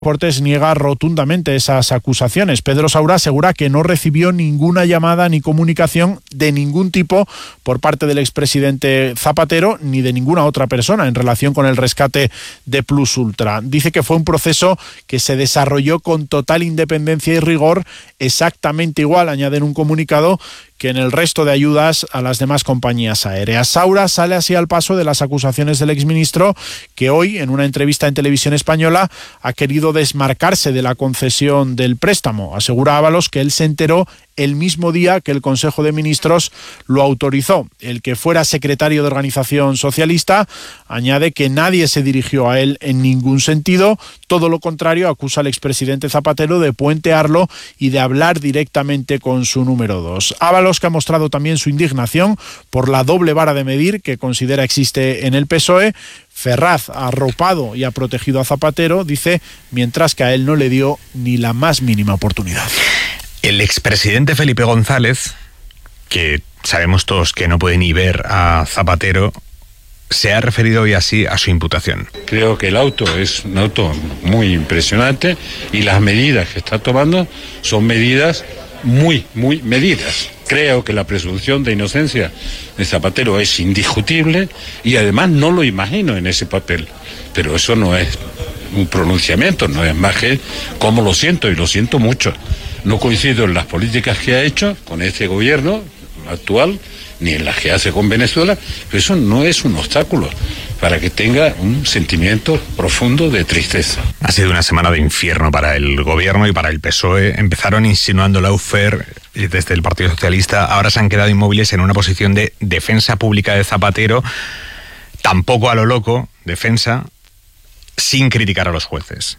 Portes niega rotundamente esas acusaciones. Pedro Saura asegura que no recibió ninguna llamada ni comunicación de ningún tipo por parte del expresidente Zapatero ni de ninguna otra persona en relación con el rescate de Plus Ultra. Dice que fue un proceso que se desarrolló con total independencia y rigor, exactamente igual, añade en un comunicado, que en el resto de ayudas a las demás compañías aéreas. Saura sale así al paso de las acusaciones del exministro, que hoy, en una entrevista en Televisión Española, ha querido desmarcarse de la concesión del préstamo. Asegura Ábalos que él se enteró el mismo día que el Consejo de Ministros lo autorizó. El que fuera secretario de Organización Socialista añade que nadie se dirigió a él en ningún sentido. Todo lo contrario, acusa al expresidente Zapatero de puentearlo y de hablar directamente con su número 2. Ábalos, que ha mostrado también su indignación por la doble vara de medir que considera existe en el PSOE. Ferraz ha arropado y ha protegido a Zapatero, dice, mientras que a él no le dio ni la más mínima oportunidad. El expresidente Felipe González, que sabemos todos que no puede ni ver a Zapatero, se ha referido hoy así a su imputación. Creo que el auto es un auto muy impresionante y las medidas que está tomando son medidas muy medidas. Creo que la presunción de inocencia de Zapatero es indiscutible y además no lo imagino en ese papel. Pero eso no es un pronunciamiento, no es más que cómo lo siento, y lo siento mucho. No coincido en las políticas que ha hecho con este gobierno actual, ni en las que hace con Venezuela, pero eso no es un obstáculo para que tenga un sentimiento profundo de tristeza. Ha sido una semana de infierno para el gobierno y para el PSOE. Empezaron insinuando lawfare desde el Partido Socialista, ahora se han quedado inmóviles en una posición de defensa pública de Zapatero, tampoco a lo loco, defensa, sin criticar a los jueces.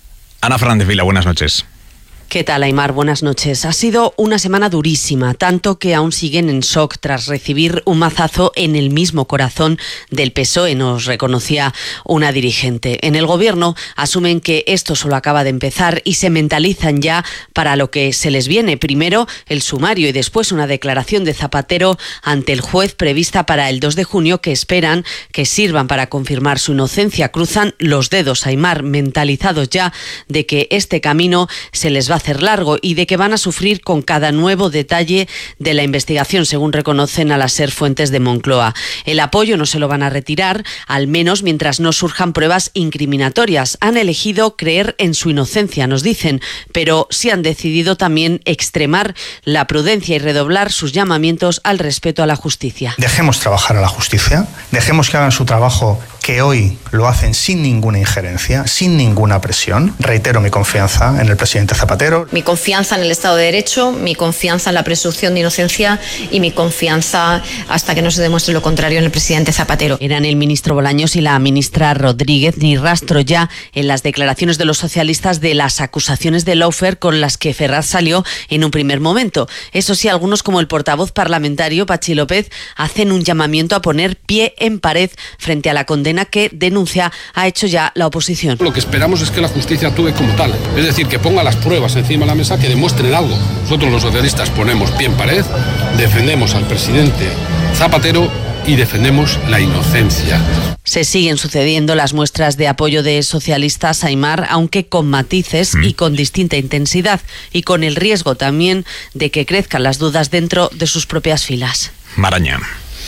Ana Fernández Vila, buenas noches. ¿Qué tal, Aimar? Buenas noches. Ha sido una semana durísima, tanto que aún siguen en shock tras recibir un mazazo en el mismo corazón del PSOE, nos reconocía una dirigente. En el gobierno asumen que esto solo acaba de empezar y se mentalizan ya para lo que se les viene. Primero el sumario y después una declaración de Zapatero ante el juez prevista para el 2 de junio que esperan que sirvan para confirmar su inocencia. Cruzan los dedos, Aimar, mentalizados ya de que este camino se les va a hacer largo y de que van a sufrir con cada nuevo detalle de la investigación, según reconocen a las SER fuentes de Moncloa. El apoyo no se lo van a retirar, al menos mientras no surjan pruebas incriminatorias. Han elegido creer en su inocencia, nos dicen, pero sí han decidido también extremar la prudencia y redoblar sus llamamientos al respeto a la justicia. Dejemos trabajar a la justicia, dejemos que hagan su trabajo, que hoy lo hacen sin ninguna injerencia, sin ninguna presión. Reitero mi confianza en el presidente Zapatero. Mi confianza en el Estado de Derecho, mi confianza en la presunción de inocencia y mi confianza, hasta que no se demuestre lo contrario, en el presidente Zapatero. Eran el ministro Bolaños y la ministra Rodríguez, ni rastro ya en las declaraciones de los socialistas de las acusaciones de lawfare con las que Ferraz salió en un primer momento. Eso sí, algunos, como el portavoz parlamentario Pachi López, hacen un llamamiento a poner pie en pared frente a la condena que denuncia ha hecho ya la oposición. Lo que esperamos es que la justicia actúe como tal, es decir, que ponga las pruebas encima de la mesa, que demuestren algo. Nosotros los socialistas ponemos pie en pared, defendemos al presidente Zapatero y defendemos la inocencia. Se siguen sucediendo las muestras de apoyo de socialistas, Aimar, aunque con matices y con distinta intensidad, y con el riesgo también de que crezcan las dudas dentro de sus propias filas. Maraña.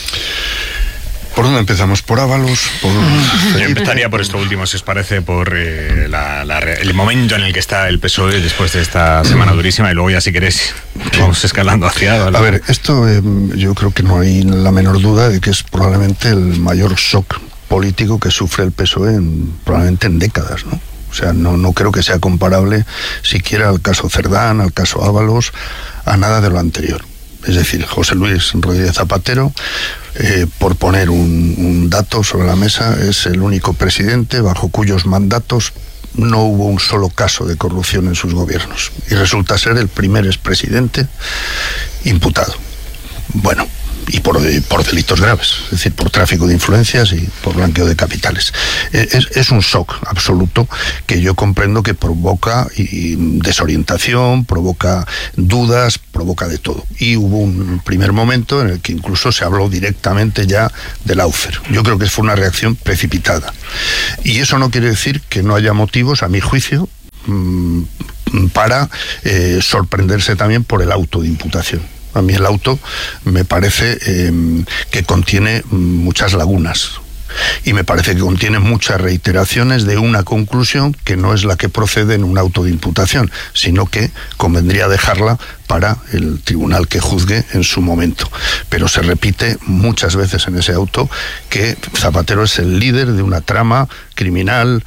¿Por dónde empezamos? ¿Por Ábalos? Yo empezaría por esto último, si os parece, por el momento en el que está el PSOE después de esta semana durísima, y luego ya, si queréis, vamos escalando hacia... A ver, esto yo creo que no hay la menor duda de que es probablemente el mayor shock político que sufre el PSOE probablemente en décadas, ¿no? O sea, no creo que sea comparable siquiera al caso Cerdán, al caso Ábalos, a nada de lo anterior. Es decir, José Luis Rodríguez Zapatero, por poner un dato sobre la mesa, es el único presidente bajo cuyos mandatos no hubo un solo caso de corrupción en sus gobiernos. Y resulta ser el primer expresidente imputado. Bueno, y por delitos graves, es decir, por tráfico de influencias y por blanqueo de capitales. Es un shock absoluto que yo comprendo que provoca desorientación, provoca dudas, provoca de todo. Y hubo un primer momento en el que incluso se habló directamente ya de lawfare. Yo creo que fue una reacción precipitada. Y eso no quiere decir que no haya motivos, a mi juicio, para sorprenderse también por el auto de imputación. A mí el auto me parece que contiene muchas lagunas. Y me parece que contiene muchas reiteraciones de una conclusión que no es la que procede en un auto de imputación, sino que convendría dejarla para el tribunal que juzgue en su momento. Pero se repite muchas veces en ese auto que Zapatero es el líder de una trama criminal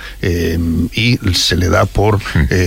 y se le da por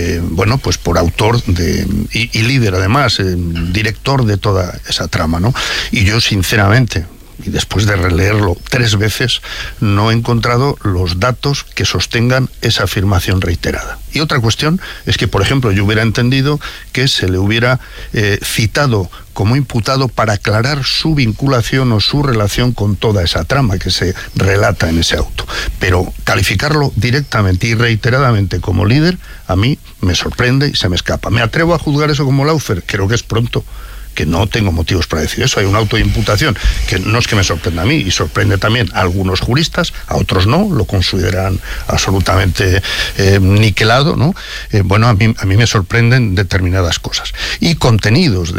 por autor y líder además, director de toda esa trama, ¿no? Y yo sinceramente, y después de releerlo 3 veces, no he encontrado los datos que sostengan esa afirmación reiterada. Y otra cuestión es que, por ejemplo, yo hubiera entendido que se le hubiera citado como imputado para aclarar su vinculación o su relación con toda esa trama que se relata en ese auto. Pero calificarlo directamente y reiteradamente como líder, a mí me sorprende y se me escapa. ¿Me atrevo a juzgar eso como Lawfare? Creo que es pronto, que no tengo motivos para decir eso. Hay un auto de imputación que no es que me sorprenda a mí, y sorprende también a algunos juristas, a otros no, lo consideran absolutamente niquelado, ¿no? A mí me sorprenden determinadas cosas. Y contenidos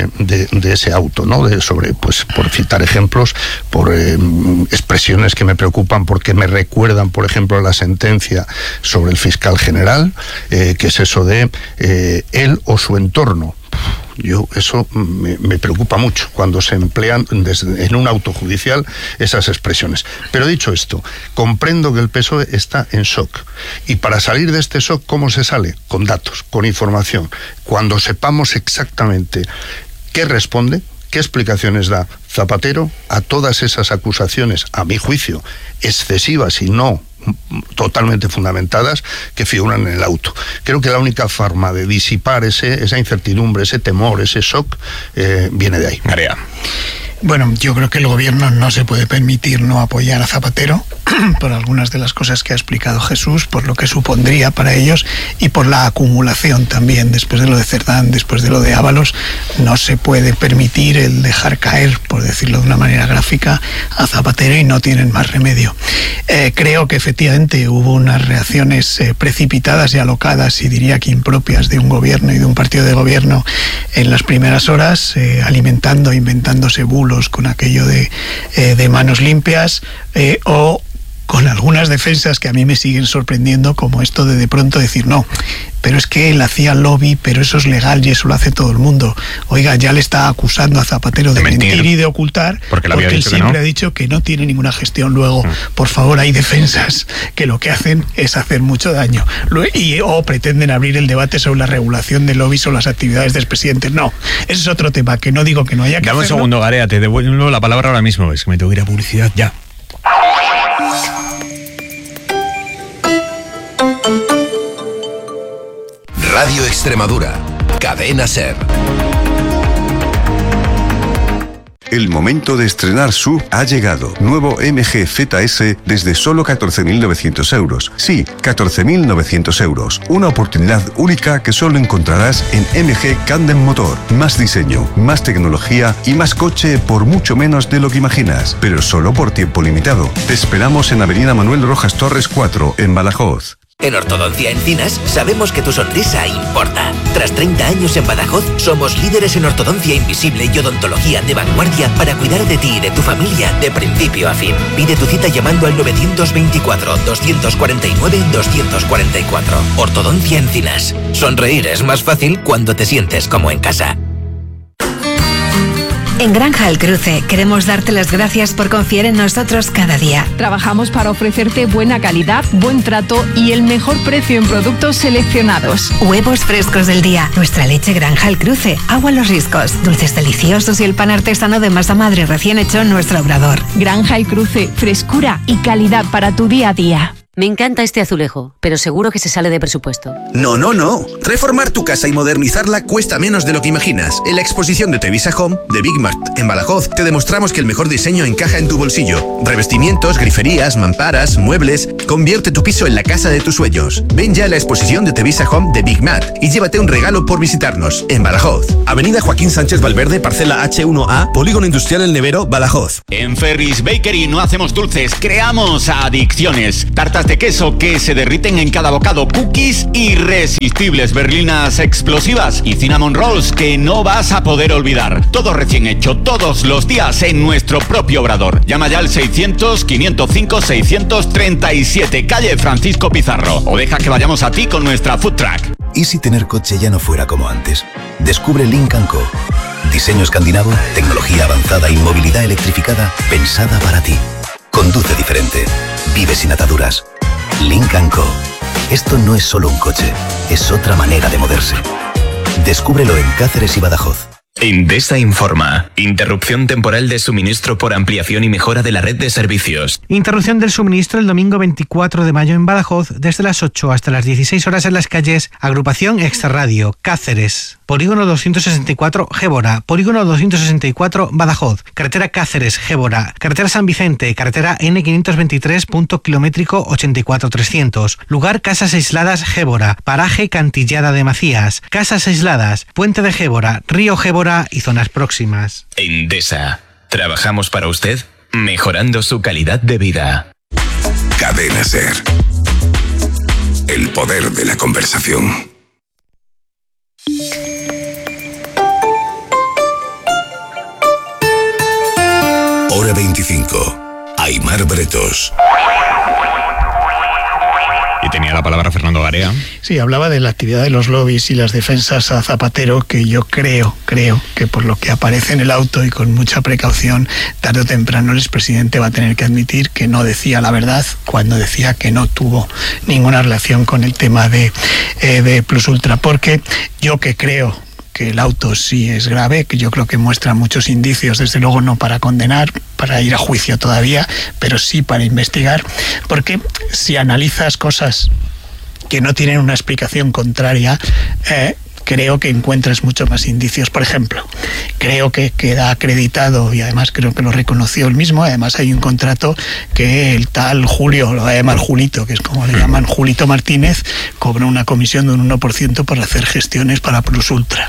de ese auto, ¿no? Por citar ejemplos, por expresiones que me preocupan porque me recuerdan, por ejemplo, a la sentencia sobre el fiscal general, que es eso de él o su entorno. Eso me preocupa mucho cuando se emplean en un auto judicial esas expresiones. Pero dicho esto, comprendo que el PSOE está en shock. Y para salir de este shock, ¿cómo se sale? Con datos, con información. Cuando sepamos exactamente qué responde, qué explicaciones da Zapatero a todas esas acusaciones, a mi juicio, excesivas y no totalmente fundamentadas, que figuran en el auto. Creo que la única forma de disipar esa incertidumbre, ese temor, ese shock, viene de ahí. María. Bueno, yo creo que el gobierno no se puede permitir no apoyar a Zapatero por algunas de las cosas que ha explicado Jesús, por lo que supondría para ellos y por la acumulación también. Después de lo de Cerdán, después de lo de Ábalos, no se puede permitir el dejar caer, por decirlo de una manera gráfica, a Zapatero, y no tienen más remedio. Creo que efectivamente hubo unas reacciones precipitadas y alocadas, y diría que impropias de un gobierno y de un partido de gobierno en las primeras horas, alimentando, inventándose bulos con aquello de manos limpias, o con algunas defensas que a mí me siguen sorprendiendo, como esto de pronto decir no, pero es que él hacía lobby, pero eso es legal y eso lo hace todo el mundo. Oiga, ya le está acusando a Zapatero de mentir y de ocultar, porque él siempre ha dicho que no tiene ninguna gestión. Luego, por favor, hay defensas que lo que hacen es hacer mucho daño, o pretenden abrir el debate sobre la regulación de lobbies o las actividades del presidente. No, ese es otro tema, que no digo que no haya que hacerlo. Dame un segundo, Garea, te devuelvo la palabra ahora mismo, es que me tengo que ir a publicidad ya. Radio Extremadura, Cadena SER. El momento de estrenar SUV ha llegado. Nuevo MG ZS desde solo 14.900 euros. Sí, 14.900 euros. Una oportunidad única que solo encontrarás en MG Candem Motor. Más diseño, más tecnología y más coche por mucho menos de lo que imaginas. Pero solo por tiempo limitado. Te esperamos en Avenida Manuel Rojas Torres 4, en Badajoz. En Ortodoncia Encinas sabemos que tu sonrisa importa. Tras 30 años en Badajoz, somos líderes en ortodoncia invisible y odontología de vanguardia para cuidar de ti y de tu familia de principio a fin. Pide tu cita llamando al 924-249-244. Ortodoncia Encinas. Sonreír es más fácil cuando te sientes como en casa. En Granja El Cruce queremos darte las gracias por confiar en nosotros cada día. Trabajamos para ofrecerte buena calidad, buen trato y el mejor precio en productos seleccionados. Huevos frescos del día, nuestra leche Granja El Cruce, agua Los Riscos, dulces deliciosos y el pan artesano de masa madre recién hecho en nuestro obrador. Granja El Cruce, frescura y calidad para tu día a día. Me encanta este azulejo, pero seguro que se sale de presupuesto. No. Reformar tu casa y modernizarla cuesta menos de lo que imaginas. En la exposición de Tevisa Home, de Big Mart, en Badajoz, te demostramos que el mejor diseño encaja en tu bolsillo. Revestimientos, griferías, mamparas, muebles... Convierte tu piso en la casa de tus sueños. Ven ya a la exposición de Tevisa Home de Big Mart y llévate un regalo por visitarnos, en Badajoz. Avenida Joaquín Sánchez Valverde, parcela H1A, Polígono Industrial El Nevero, Badajoz. En Ferris Bakery no hacemos dulces, creamos adicciones. Tartas de queso que se derriten en cada bocado, cookies irresistibles, berlinas explosivas y cinnamon rolls que no vas a poder olvidar. Todo recién hecho, todos los días en nuestro propio obrador. Llama ya al 600-505-637, calle Francisco Pizarro, o deja que vayamos a ti con nuestra food truck. ¿Y si tener coche ya no fuera como antes? Descubre Lynk & Co. Diseño escandinavo, tecnología avanzada y movilidad electrificada pensada para ti. Conduce diferente. Vive sin ataduras. Lynk & Co. Esto no es solo un coche, es otra manera de moverse. Descúbrelo en Cáceres y Badajoz. Endesa informa. Interrupción temporal de suministro por ampliación y mejora de la red de servicios. Interrupción del suministro el domingo 24 de mayo en Badajoz, desde las 8 hasta las 16 horas en las calles Agrupación Extrarradio, Cáceres, Polígono 264, Gébora, Polígono 264, Badajoz, Carretera Cáceres, Gébora, Carretera San Vicente, Carretera N523, punto kilométrico 84300, Lugar Casas Aisladas, Gébora, Paraje Cantillada de Macías, Casas Aisladas, Puente de Gébora, Río Gébora y zonas próximas. Endesa. Trabajamos para usted, mejorando su calidad de vida. Cadena SER. El poder de la conversación. Hora 25. Aimar Bretos. Y tenía la palabra Fernando Garea. Sí, hablaba de la actividad de los lobbies y las defensas a Zapatero, que yo creo que por lo que aparece en el auto y con mucha precaución, tarde o temprano el expresidente va a tener que admitir que no decía la verdad cuando decía que no tuvo ninguna relación con el tema de Plus Ultra, porque yo que creo que el auto sí es grave, que yo creo que muestra muchos indicios, desde luego no para condenar, para ir a juicio todavía, pero sí para investigar, porque si analizas cosas que no tienen una explicación contraria, creo que encuentras muchos más indicios. Por ejemplo, creo que queda acreditado, y además creo que lo reconoció él mismo, además hay un contrato que el tal Julio, lo va a llamar Julito, que es como le llaman, Julito Martínez, cobra una comisión de un 1% por hacer gestiones para Plus Ultra.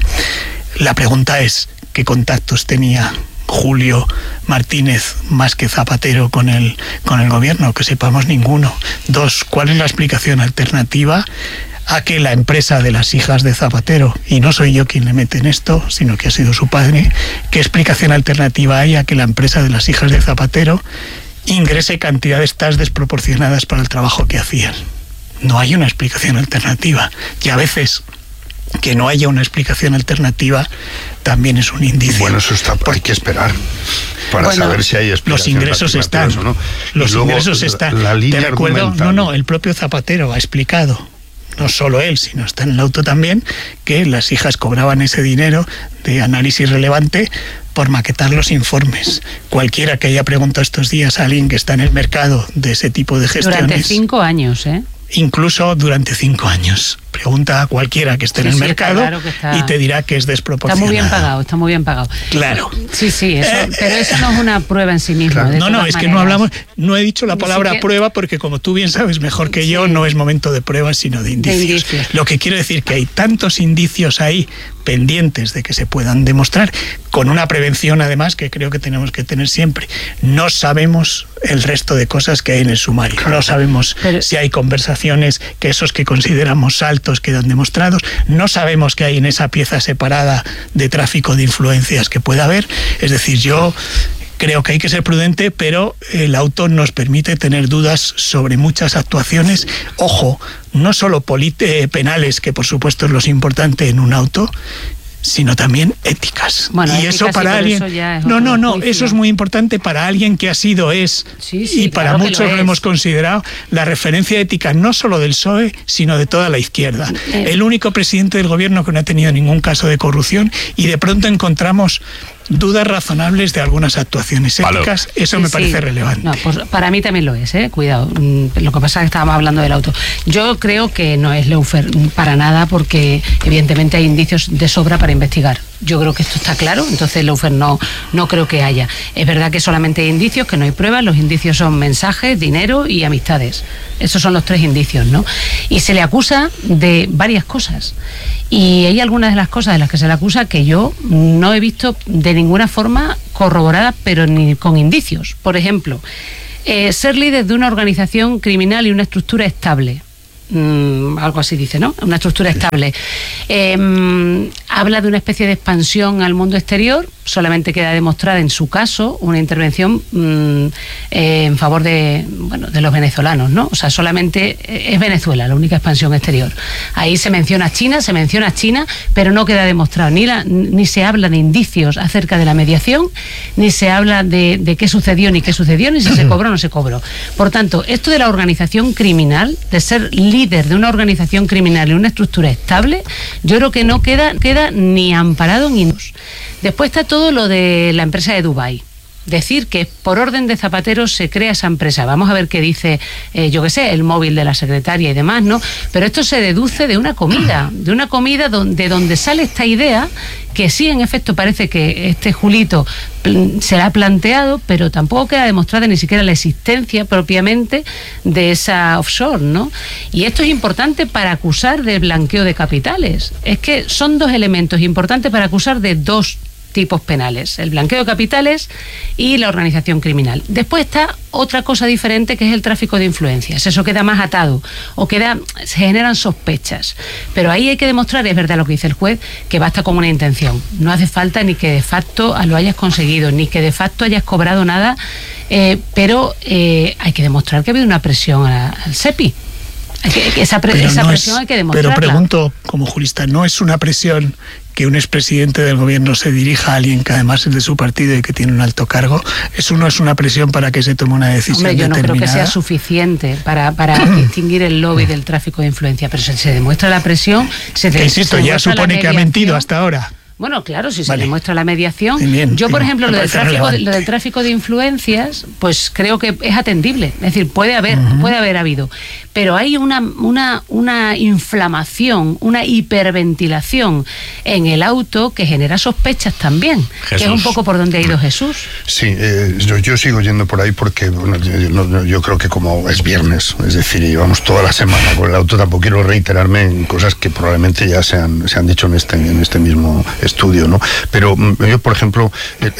La pregunta es, ¿qué contactos tenía Julio Martínez más que Zapatero con el gobierno? Que sepamos ninguno. Dos, ¿cuál es la explicación alternativa a que la empresa de las hijas de Zapatero, y no soy yo quien le mete en esto, sino que ha sido su padre, qué explicación alternativa hay a que la empresa de las hijas de Zapatero ingrese cantidades tan desproporcionadas para el trabajo que hacían? No hay una explicación alternativa, y a veces que no haya una explicación alternativa también es un indicio. Bueno, eso está, hay que esperar para saber si hay explicaciones. Los ingresos están, o no. Los ingresos están. La línea te recuerdo, no, el propio Zapatero ha explicado, no solo él, sino está en el auto también, que las hijas cobraban ese dinero de análisis relevante por maquetar los informes. Cualquiera que haya preguntado estos días a alguien que está en el mercado de ese tipo de gestiones... Durante 5 años, ¿eh? Incluso durante 5 años. Pregunta a cualquiera que esté en el mercado y te dirá que es desproporcionado. Está muy bien pagado. Claro. Sí, eso, pero eso no es una prueba en sí mismo. Claro. No, es que no hablamos, no he dicho la palabra prueba porque, como tú bien sabes mejor que yo, no es momento de pruebas sino de indicios. Lo que quiero decir que hay tantos indicios ahí pendientes de que se puedan demostrar, con una prevención además que creo que tenemos que tener siempre. No sabemos el resto de cosas que hay en el sumario. Claro. No sabemos si hay conversaciones que esos que consideramos saltos quedan demostrados. No sabemos qué hay en esa pieza separada de tráfico de influencias que pueda haber. Es decir, yo creo que hay que ser prudente, pero el auto nos permite tener dudas sobre muchas actuaciones. Ojo, no solo penales, que por supuesto es lo importante en un auto, sino también éticas. Bueno, y eso para alguien... Eso es muy importante para alguien que ha sido, y para muchos lo hemos considerado, la referencia ética no solo del PSOE, sino de toda la izquierda. El único presidente del gobierno que no ha tenido ningún caso de corrupción, y de pronto encontramos dudas razonables de algunas actuaciones éticas. Eso me parece relevante. No, pues para mí también lo es, cuidado. Lo que pasa es que estábamos hablando del auto. Yo creo que no es lawfare para nada, porque evidentemente hay indicios de sobra para investigar. Yo creo que esto está claro, entonces lawfare no creo que haya. Es verdad que solamente hay indicios, que no hay pruebas. Los indicios son mensajes, dinero y amistades. Esos son los 3 indicios, ¿no? Y se le acusa de varias cosas. Y hay algunas de las cosas de las que se le acusa que yo no he visto de ninguna forma corroboradas, pero ni con indicios. Por ejemplo, Ser líder de una organización criminal y una estructura estable. Algo así dice, ¿no? Una estructura estable. Habla de una especie de expansión al mundo exterior. Solamente queda demostrada en su caso una intervención en favor de los venezolanos, ¿no? O sea, solamente es Venezuela la única expansión exterior. Ahí se menciona China, pero no queda demostrado ni se habla de indicios acerca de la mediación, ni se habla de qué sucedió, ni si se cobró o no se cobró. Por tanto, esto de la organización criminal, de ser líder de una organización criminal y una estructura estable, yo creo que no queda ni amparado ni... Después está todo lo de la empresa de Dubái. Decir que por orden de Zapatero se crea esa empresa. Vamos a ver qué dice, el móvil de la secretaria y demás, ¿no? Pero esto se deduce de una comida de donde sale esta idea, que sí, en efecto, parece que este Julito se la ha planteado, pero tampoco queda demostrada ni siquiera la existencia propiamente de esa offshore, ¿no? Y esto es importante para acusar de blanqueo de capitales. Es que son dos elementos importantes para acusar de dos tipos penales: el blanqueo de capitales y la organización criminal. Después está otra cosa diferente, que es el tráfico de influencias. Eso queda más atado, se generan sospechas, pero ahí hay que demostrar, es verdad lo que dice el juez, que basta con una intención. No hace falta ni que de facto lo hayas conseguido, ni que de facto hayas cobrado nada, pero hay que demostrar que ha habido una presión al SEPI. Esa presión hay que demostrarla. Pero pregunto, como jurista, ¿no es una presión que un expresidente del gobierno se dirija a alguien que además es de su partido y que tiene un alto cargo? ¿Eso no es una presión para que se tome una decisión determinada? Yo no creo que sea suficiente para distinguir el lobby del tráfico de influencia, pero se demuestra la presión, insisto, ya supone que ha mentido hasta ahora. Bueno, claro, si se demuestra la mediación. Bien, yo, por ejemplo, lo del tráfico de influencias, pues creo que es atendible. Es decir, puede haber habido. Pero hay una inflamación, una hiperventilación en el auto que genera sospechas también. Jesús. Que es un poco por donde ha ido Jesús. Sí, yo sigo yendo por ahí porque yo creo que como es viernes, es decir, llevamos toda la semana con el auto, tampoco quiero reiterarme en cosas que probablemente ya se han dicho en este mismo estudio, ¿no? Pero yo, por ejemplo,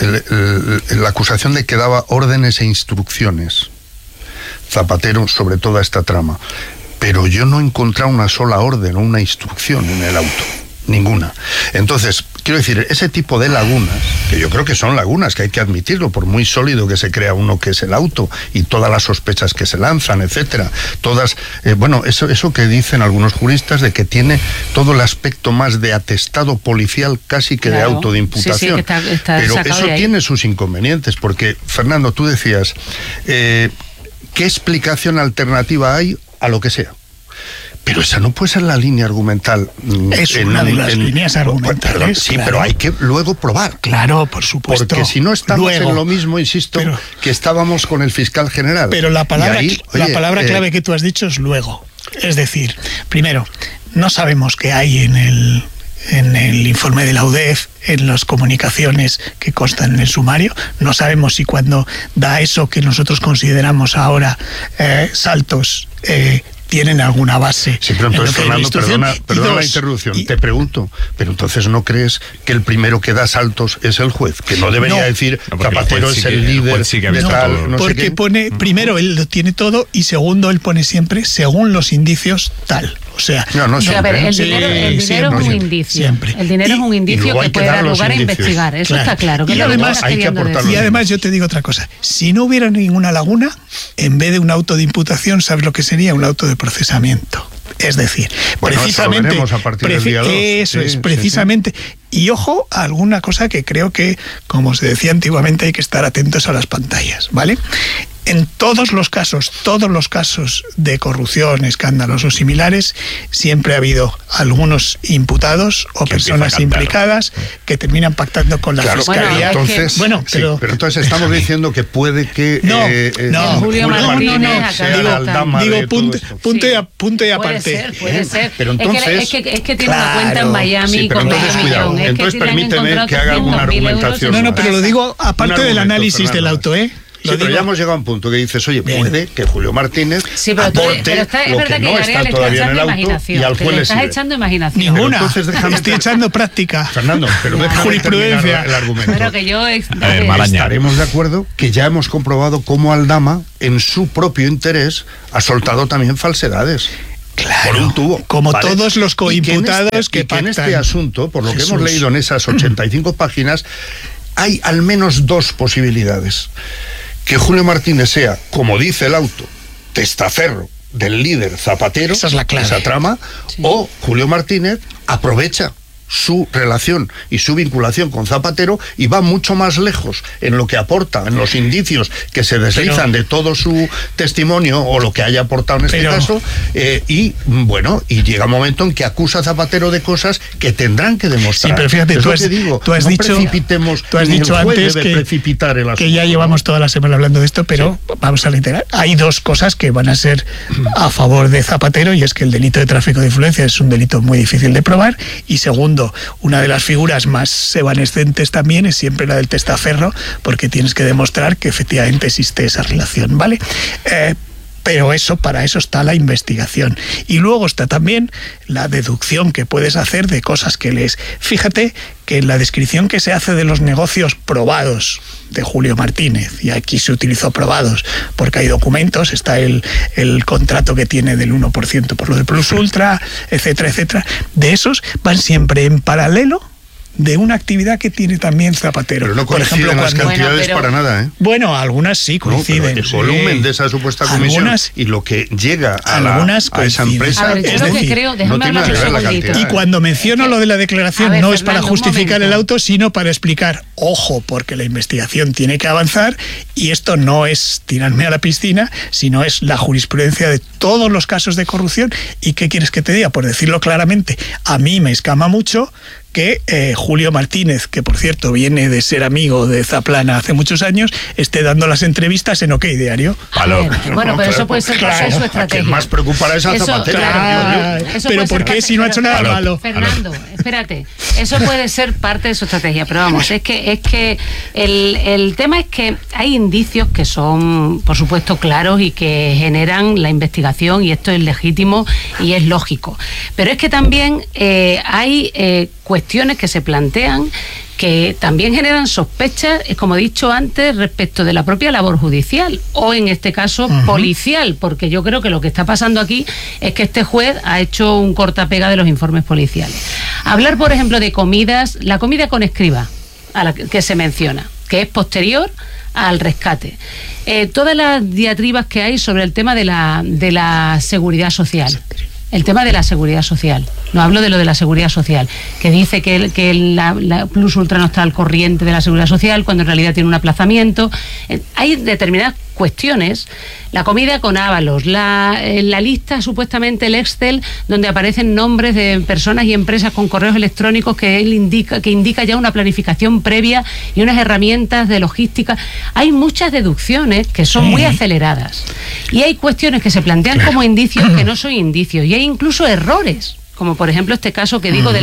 la acusación de que daba órdenes e instrucciones Zapatero sobre toda esta trama, pero yo no he encontrado una sola orden o una instrucción en el auto, ninguna. Entonces, quiero decir, ese tipo de lagunas, que yo creo que son lagunas, que hay que admitirlo, por muy sólido que se crea uno que es el auto, y todas las sospechas que se lanzan, etcétera, todas, eso que dicen algunos juristas, de que tiene todo el aspecto más de atestado policial casi que de auto de imputación. Sí, que está pero eso tiene sus inconvenientes, porque, Fernando, tú decías, ¿qué explicación alternativa hay a lo que sea? Pero esa no puede ser la línea argumental. Es una de las líneas argumentales. Perdón, sí, claro. Pero hay que luego probar. Claro, por supuesto. Porque si no estamos en lo mismo, insisto, que estábamos con el fiscal general. Pero la palabra clave que tú has dicho es luego. Es decir, primero, no sabemos qué hay en el informe de la UDEF, en las comunicaciones que constan en el sumario. No sabemos si cuando da eso que nosotros consideramos ahora saltos, tienen alguna base. Sí, pero entonces, Fernando, perdona la interrupción. Te pregunto, pero entonces ¿no crees que el primero que da saltos es el juez? Que no debería decir Zapatero es el líder. Porque pone, primero, él lo tiene todo, y segundo, él pone siempre, según los indicios, tal. O sea, a ver, el dinero es un indicio. Siempre. El dinero es un indicio que puede dar lugar a investigar. Eso está claro. Y además yo te digo otra cosa. Si no hubiera ninguna laguna, en vez de un auto de imputación, ¿sabes lo que sería? Un auto de procesamiento. Es decir, precisamente eso a partir del día 2. Eso es, precisamente. Y ojo a alguna cosa que creo que, como se decía antiguamente, hay que estar atentos a las pantallas, ¿vale? En todos los casos de corrupción, escándalos o similares, siempre ha habido algunos imputados o personas implicadas que terminan pactando con la fiscalía. Pero entonces estamos diciendo que puede que Julio Martínez sea la aldama de todo esto. Punto y aparte. Puede ser. Pero entonces, es que tiene una cuenta en Miami con medio millón. Entonces permíteme que haga alguna argumentación. Pero lo digo aparte del análisis del auto, pero ya hemos llegado a un punto que dices, oye, puede que Julio Martínez aporte lo que no está todavía en el auto y al juez le sirve. Estás echando imaginación. Ninguna. Entonces estoy echando práctica. Fernando, pero déjame jurisprudencia el argumento. Pero que yo estaremos de acuerdo que ya hemos comprobado cómo Aldama, en su propio interés, ha soltado también falsedades. Claro, por un tubo, como ¿vale? Todos los coimputados que pactan. En este asunto, por lo que hemos leído en esas 85 páginas, hay al menos dos posibilidades. Que Julio Martínez sea, como dice el auto, testaferro del líder Zapatero, esa es la clave. Esa trama, sí. O Julio Martínez aprovecha su relación y su vinculación con Zapatero y va mucho más lejos en lo que aporta, en los indicios que se deslizan de todo su testimonio o lo que haya aportado en este caso, y llega un momento en que acusa a Zapatero de cosas que tendrán que demostrar. Sí, pero fíjate, tú has dicho antes que ya llevamos toda la semana hablando de esto, pero vamos a reiterar, hay dos cosas que van a ser a favor de Zapatero, y es que el delito de tráfico de influencia es un delito muy difícil de probar, y segundo, una de las figuras más evanescentes también es siempre la del testaferro, porque tienes que demostrar que efectivamente existe esa relación, ¿vale? Pero para eso está la investigación. Y luego está también la deducción que puedes hacer de cosas que lees. Fíjate que en la descripción que se hace de los negocios probados de Julio Martínez, y aquí se utilizó probados porque hay documentos, está el contrato que tiene del 1% por lo de Plus Ultra, etcétera, etcétera, de esos van siempre en paralelo de una actividad que tiene también Zapatero. Pero no coinciden las cantidades para nada, ¿eh? Bueno, algunas sí coinciden. El volumen de esa supuesta comisión y lo que llega a esa empresa, es decir, no tiene nada que ver la cantidad. Y cuando menciono lo de la declaración, no es para justificar el auto, sino para explicar, ojo, porque la investigación tiene que avanzar, y esto no es tirarme a la piscina, sino es la jurisprudencia de todos los casos de corrupción. ¿Y qué quieres que te diga? Por decirlo claramente, a mí me escama mucho que Julio Martínez, que por cierto viene de ser amigo de Zaplana hace muchos años, esté dando las entrevistas en OK Diario. Bueno, pero eso puede ser parte de su estrategia. Quien más preocupará es a Zapatero. Pero ¿por qué si no ha hecho nada malo? Fernando, espérate. Eso puede ser parte de su estrategia, pero vamos, es que el tema es que hay indicios que son, por supuesto, claros y que generan la investigación, y esto es legítimo y es lógico. Pero es que también hay cuestiones que se plantean que también generan sospechas, como he dicho antes, respecto de la propia labor judicial o, en este caso, policial, porque yo creo que lo que está pasando aquí es que este juez ha hecho un cortapega de los informes policiales. Hablar, por ejemplo, de comidas, la comida con escriba, a la que se menciona, que es posterior al rescate. Todas las diatribas que hay sobre el tema de la seguridad social. El tema de la seguridad social. No hablo de lo de la seguridad social, que dice que la Plus Ultra no está al corriente de la seguridad social, cuando en realidad tiene un aplazamiento. Hay determinadas cuestiones. La comida con Ábalos, la lista, supuestamente el Excel, donde aparecen nombres de personas y empresas con correos electrónicos que indica ya una planificación previa y unas herramientas de logística. Hay muchas deducciones que son muy aceleradas. Y hay cuestiones que se plantean como indicios que no son indicios. Y hay incluso errores, como por ejemplo este caso que digo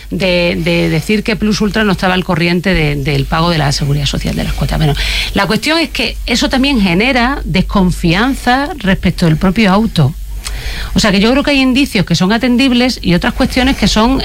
de decir que Plus Ultra no estaba al corriente del pago de la seguridad social de las cuotas. Bueno, la cuestión es que eso también genera desconfianza respecto del propio auto. O sea que yo creo que hay indicios que son atendibles y otras cuestiones que son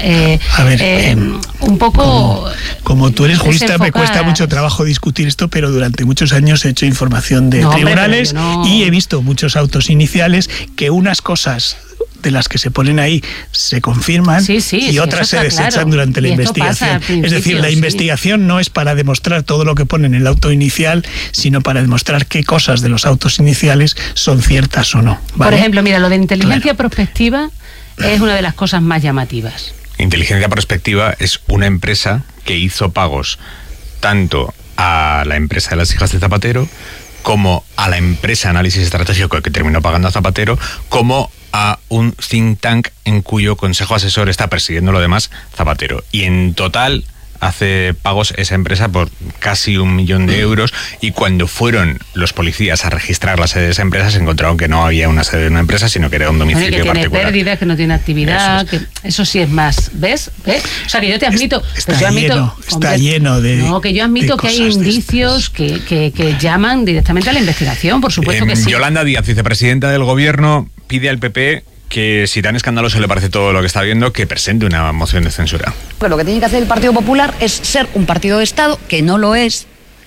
un poco... Como tú eres jurista, me cuesta mucho trabajo discutir esto, pero durante muchos años he hecho información de tribunales y he visto muchos autos iniciales que unas cosas de las que se ponen ahí se confirman y otras se desechan durante la investigación. Es decir, la investigación no es para demostrar todo lo que pone en el auto inicial, sino para demostrar qué cosas de los autos iniciales son ciertas o no. ¿Vale? Por ejemplo, mira, lo de inteligencia prospectiva es una de las cosas más llamativas. Inteligencia prospectiva es una empresa que hizo pagos tanto a la empresa de las hijas de Zapatero, como a la empresa Análisis Estratégico que terminó pagando a Zapatero, como a un think tank en cuyo consejo asesor está presidiendo lo demás Zapatero. Y en total hace pagos esa empresa por casi 1 millón de euros, y cuando fueron los policías a registrar la sede de esa empresa se encontraron que no había una sede de una empresa, sino que era un domicilio que particular. Tiene pérdidas, que no tiene actividad, eso sí es más. ¿Ves? O sea, que yo te admito... Está lleno de... No, que yo admito que hay indicios que llaman directamente a la investigación, por supuesto que sí. Yolanda Díaz, vicepresidenta del Gobierno, pide al PP que, si tan escandaloso le parece todo lo que está viendo, que presente una moción de censura. Lo que tiene que hacer el Partido Popular es ser un partido de Estado, que no lo es,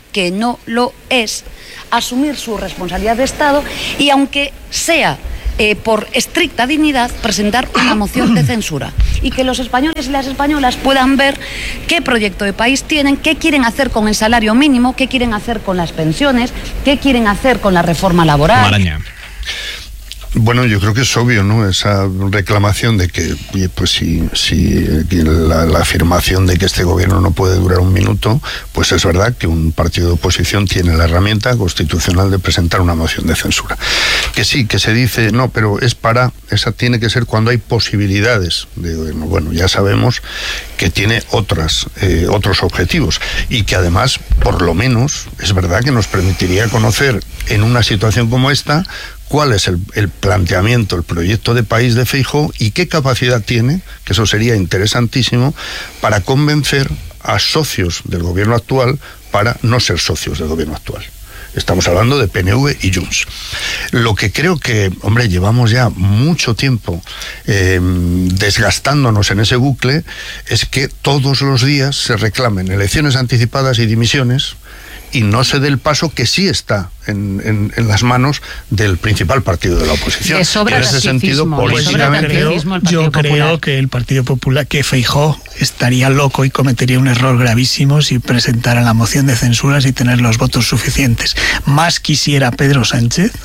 asumir su responsabilidad de Estado y, aunque sea por estricta dignidad, presentar una moción de censura, y que los españoles y las españolas puedan ver qué proyecto de país tienen, qué quieren hacer con el salario mínimo, qué quieren hacer con las pensiones, qué quieren hacer con la reforma laboral. Maraña. Bueno, yo creo que es obvio, ¿no? Esa reclamación de que, pues si la afirmación de que este gobierno no puede durar 1 minuto, pues es verdad que un partido de oposición tiene la herramienta constitucional de presentar una moción de censura. Que sí, que se dice, no, pero esa tiene que ser cuando hay posibilidades de gobierno. Bueno, ya sabemos que tiene otros objetivos, y que además, por lo menos, es verdad que nos permitiría conocer en una situación como esta cuál es el planteamiento, el proyecto de país de Feijóo, y qué capacidad tiene, que eso sería interesantísimo, para convencer a socios del gobierno actual para no ser socios del gobierno actual. Estamos hablando de PNV y Junts. Lo que creo que, hombre, llevamos ya mucho tiempo desgastándonos en ese bucle, es que todos los días se reclamen elecciones anticipadas y dimisiones, y no se dé el paso que sí está en las manos del principal partido de la oposición. En ese sentido, políticamente, yo creo que el Partido Popular, que Feijóo estaría loco y cometería un error gravísimo si presentara la moción de censura y tener los votos suficientes. Más quisiera Pedro Sánchez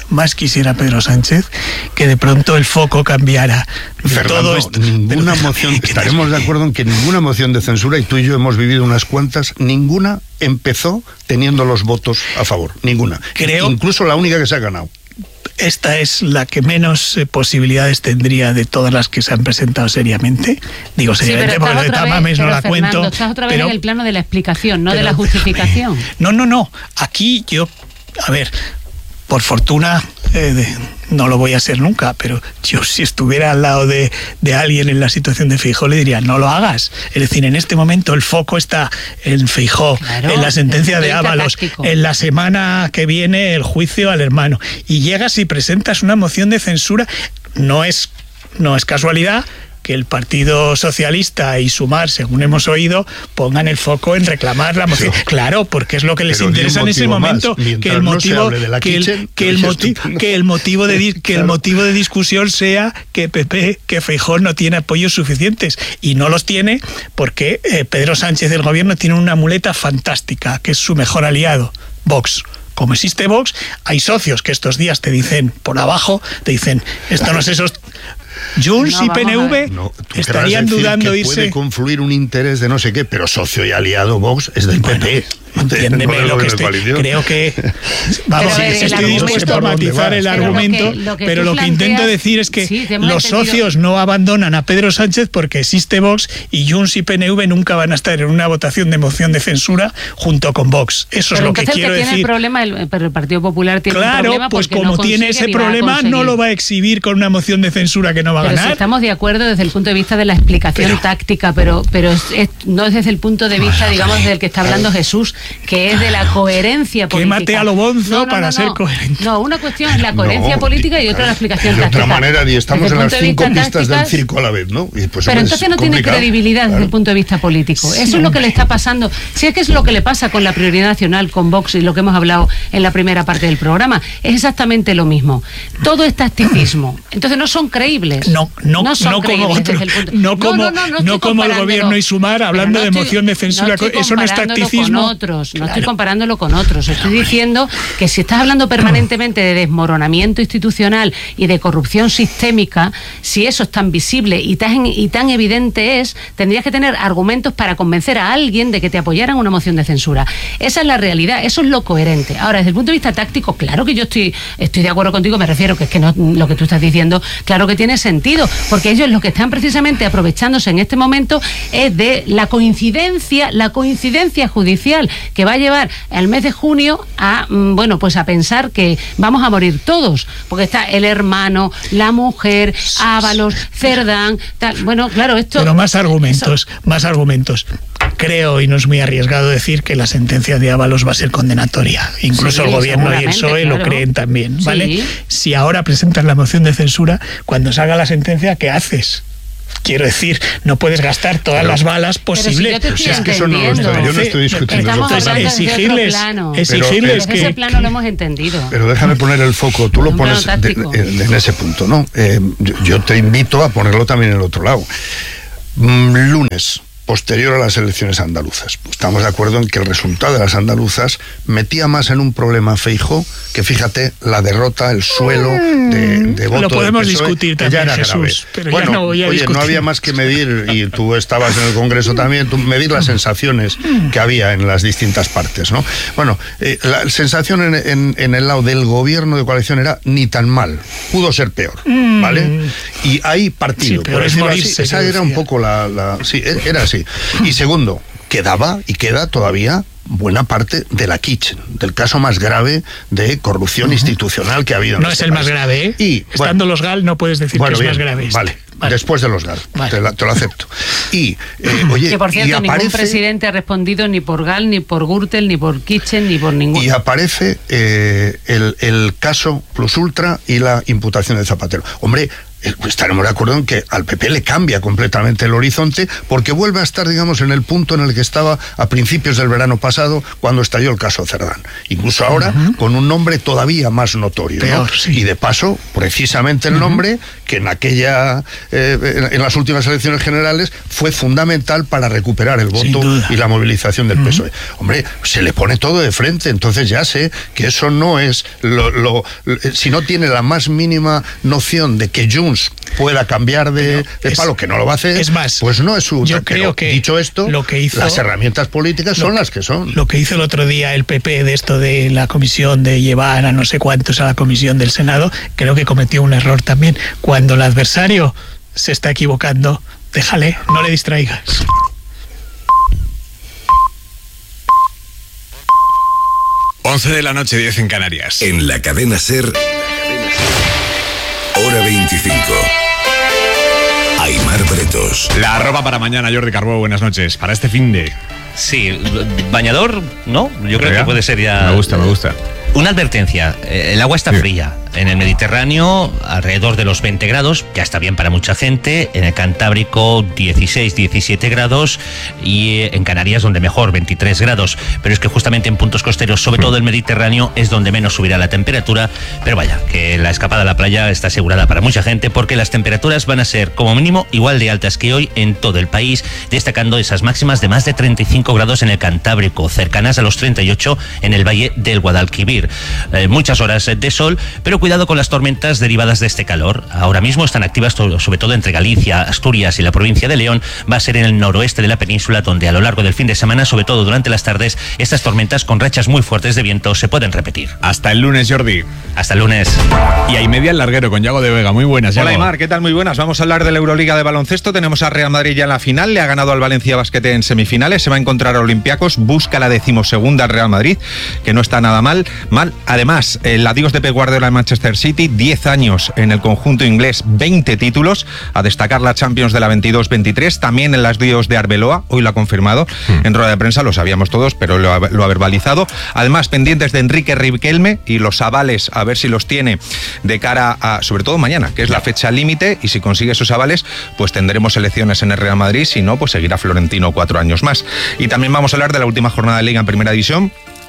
que de pronto el foco cambiara. Fernando, ninguna moción, estaremos de acuerdo en que ninguna moción de censura, y tú y yo hemos vivido unas cuantas, ninguna empezó teniendo los votos a favor, ninguna. Incluso la única que se ha ganado. Esta es la que menos posibilidades tendría de todas las que se han presentado seriamente. Digo seriamente, porque de Tamames no la cuento. Estás otra vez en el plano de la explicación, no de la justificación. No. Aquí yo, a ver, por fortuna, no lo voy a ser nunca, pero yo, si estuviera al lado de alguien en la situación de Feijóo, le diría, no lo hagas. Es decir, en este momento el foco está en Feijóo, claro, en la sentencia de Ábalos, en la semana que viene el juicio al hermano, y llegas y presentas una moción de censura. No es casualidad que el Partido Socialista y Sumar, según hemos oído, pongan el foco en reclamar la moción. Claro, porque es lo que les interesa en ese momento, que el motivo de discusión sea que Feijóo no tiene apoyos suficientes, y no los tiene porque Pedro Sánchez del gobierno tiene una muleta fantástica, que es su mejor aliado, Vox. Como existe Vox, hay socios que estos días te dicen por abajo, esto no es eso. Junts y PNV estarían dudando irse. Puede confluir un interés de no sé qué, pero socio y aliado Vox es del PP. Entiéndeme lo que creo que estoy dispuesto a matizar el argumento, pero lo que intento decir es que los socios no abandonan a Pedro Sánchez porque existe Vox, y Junts y PNV nunca van a estar en una votación de moción de censura junto con Vox. Eso es lo que quiero decir. Pero el Partido Popular tiene un problema. Claro, pues como tiene ese problema, no lo va a exhibir con una moción de censura que no va a ganar. Si estamos de acuerdo desde el punto de vista de la explicación táctica, pero no es desde el punto de vista, digamos, del que está hablando Jesús, que es de la coherencia política. Que mate a lo bonzo para ser coherente. No, una cuestión es la coherencia política y otra la explicación táctica. De otra manera, y estamos en las 5 pistas del circo a la vez, ¿no? Y pues pero entonces no tiene credibilidad desde el punto de vista político. Eso es lo que le está pasando. Si es que es lo que le pasa con la prioridad nacional, con Vox, y lo que hemos hablado en la primera parte del programa, es exactamente lo mismo. Todo es tacticismo. Entonces no son creíbles. No como el gobierno y Sumar hablando de moción de censura. Eso no es tacticismo. otros, no estoy comparándolo con otros. Estoy diciendo que si estás hablando permanentemente de desmoronamiento institucional y de corrupción sistémica, si eso es tan visible y tan evidente es, tendrías que tener argumentos para convencer a alguien de que te apoyaran una moción de censura. Esa es la realidad, eso es lo coherente. Ahora, desde el punto de vista táctico, claro que yo estoy de acuerdo contigo, me refiero que es que no, lo que tú estás diciendo, claro que tiene sentido, porque ellos lo que están precisamente aprovechándose en este momento es de la coincidencia judicial que va a llevar el mes de junio a, pues a pensar que vamos a morir todos, porque está el hermano, la mujer, Ábalos, Cerdán, tal. Bueno, claro, esto... Pero más argumentos. Creo, y no es muy arriesgado decir, que la sentencia de Ábalos va a ser condenatoria. Incluso el gobierno y el PSOE lo creen también, ¿vale? Sí. Si ahora presentas la moción de censura, cuando salga la sentencia, ¿qué haces? Quiero decir, no puedes gastar todas las balas posibles. Si es que eso no lo estoy, yo no estoy discutiendo. Estamos hablando exigirles que ese plano lo hemos entendido. Pero déjame poner el foco, tú lo pones en ese punto, ¿no? Yo te invito a ponerlo también en el otro lado. Lunes, posterior a las elecciones andaluzas. Estamos de acuerdo en que el resultado de las andaluzas metía más en un problema a Feijóo que, fíjate, la derrota, el suelo de voto. Lo podemos del PSOE, discutir también, ya era Jesús, grave. Pero bueno, ya no voy a discutir. No había más que medir, y tú estabas en el Congreso también, medir las sensaciones que había en las distintas partes, ¿no? Bueno, la sensación en el lado del gobierno de coalición era ni tan mal, pudo ser peor, ¿vale? Y hay partido, sí, por decirlo así, esa era un poco sí, era así. Y segundo, quedaba y queda todavía buena parte de la Kitchen, del caso más grave de corrupción institucional que ha habido en No es el país. Más grave, ¿eh? Y, estando los GAL no puedes decir que es más grave. Vale. Después de los GAL, te lo acepto. Y, oye, que por cierto, ningún presidente ha respondido ni por GAL, ni por Gürtel, ni por Kitchen, ni por ninguno. Y aparece el caso Plus Ultra y la imputación de Zapatero. Hombre, estaremos de acuerdo en que al PP le cambia completamente el horizonte, porque vuelve a estar, digamos, en el punto en el que estaba a principios del verano pasado, cuando estalló el caso Cerdán. Incluso ahora, con un nombre todavía más notorio, peor, ¿no? Sí. Y de paso, precisamente el nombre que en en las últimas elecciones generales fue fundamental para recuperar el voto y la movilización del PSOE. Hombre, se le pone todo de frente, entonces ya sé que eso no es si no tiene la más mínima noción de que Junts pueda cambiar de palo, que no lo va a hacer, es más, pues no es su... Yo creo que dicho esto, lo que hizo, las herramientas políticas son las que son. Lo que hizo el otro día el PP de esto de la comisión, de llevar a no sé cuántos a la comisión del Senado, creo que cometió un error también. Cuando el adversario se está equivocando, déjale, no le distraigas. Once de la noche, 10 en Canarias. En la cadena SER, Hora 25. Aimar Bretos. La ropa para mañana, Jordi Carbó, buenas noches. Para este finde. Sí, bañador, ¿no? Yo creo que puede ser ya... Me gusta. Una advertencia, el agua está fría. En el Mediterráneo, alrededor de los 20 grados, ya está bien para mucha gente. En el Cantábrico, 16, 17 grados. Y en Canarias, donde mejor, 23 grados. Pero es que justamente en puntos costeros, sobre todo el Mediterráneo, es donde menos subirá la temperatura. Pero vaya, que la escapada a la playa está asegurada para mucha gente, porque las temperaturas van a ser, como mínimo, igual de altas que hoy en todo el país, destacando esas máximas de más de 35 grados en el Cantábrico, cercanas a los 38 en el Valle del Guadalquivir. Muchas horas de sol, pero cuidado con las tormentas derivadas de este calor. Ahora mismo están activas sobre todo entre Galicia, Asturias y la provincia de León. Va a ser en el noroeste de la península, donde a lo largo del fin de semana, sobre todo durante las tardes, estas tormentas con rachas muy fuertes de viento se pueden repetir. Hasta el lunes, Jordi. Hasta el lunes. Y ahí media el larguero con Yago de Vega. Muy buenas, Yago. Hola, Aimar, ¿qué tal? Muy buenas. Vamos a hablar de la Euroliga de baloncesto. Tenemos a Real Madrid ya en la final. Le ha ganado al Valencia Basket en semifinales. Se va a encontrar a Olympiacos. Busca la 12ª al Real Madrid, que no está nada mal. Además, el adiós de Pep Guardiola en Manchester City, 10 años en el conjunto inglés, 20 títulos, a destacar la Champions de la 22-23, también el adiós de Arbeloa, hoy lo ha confirmado, en rueda de prensa, lo sabíamos todos, pero lo ha verbalizado. Además, pendientes de Enrique Riquelme y los avales, a ver si los tiene de cara a, sobre todo mañana, que es la fecha límite, y si consigue esos avales, pues tendremos elecciones en el Real Madrid, si no, pues seguirá Florentino 4 años más. Y también vamos a hablar de la última jornada de Liga en Primera División,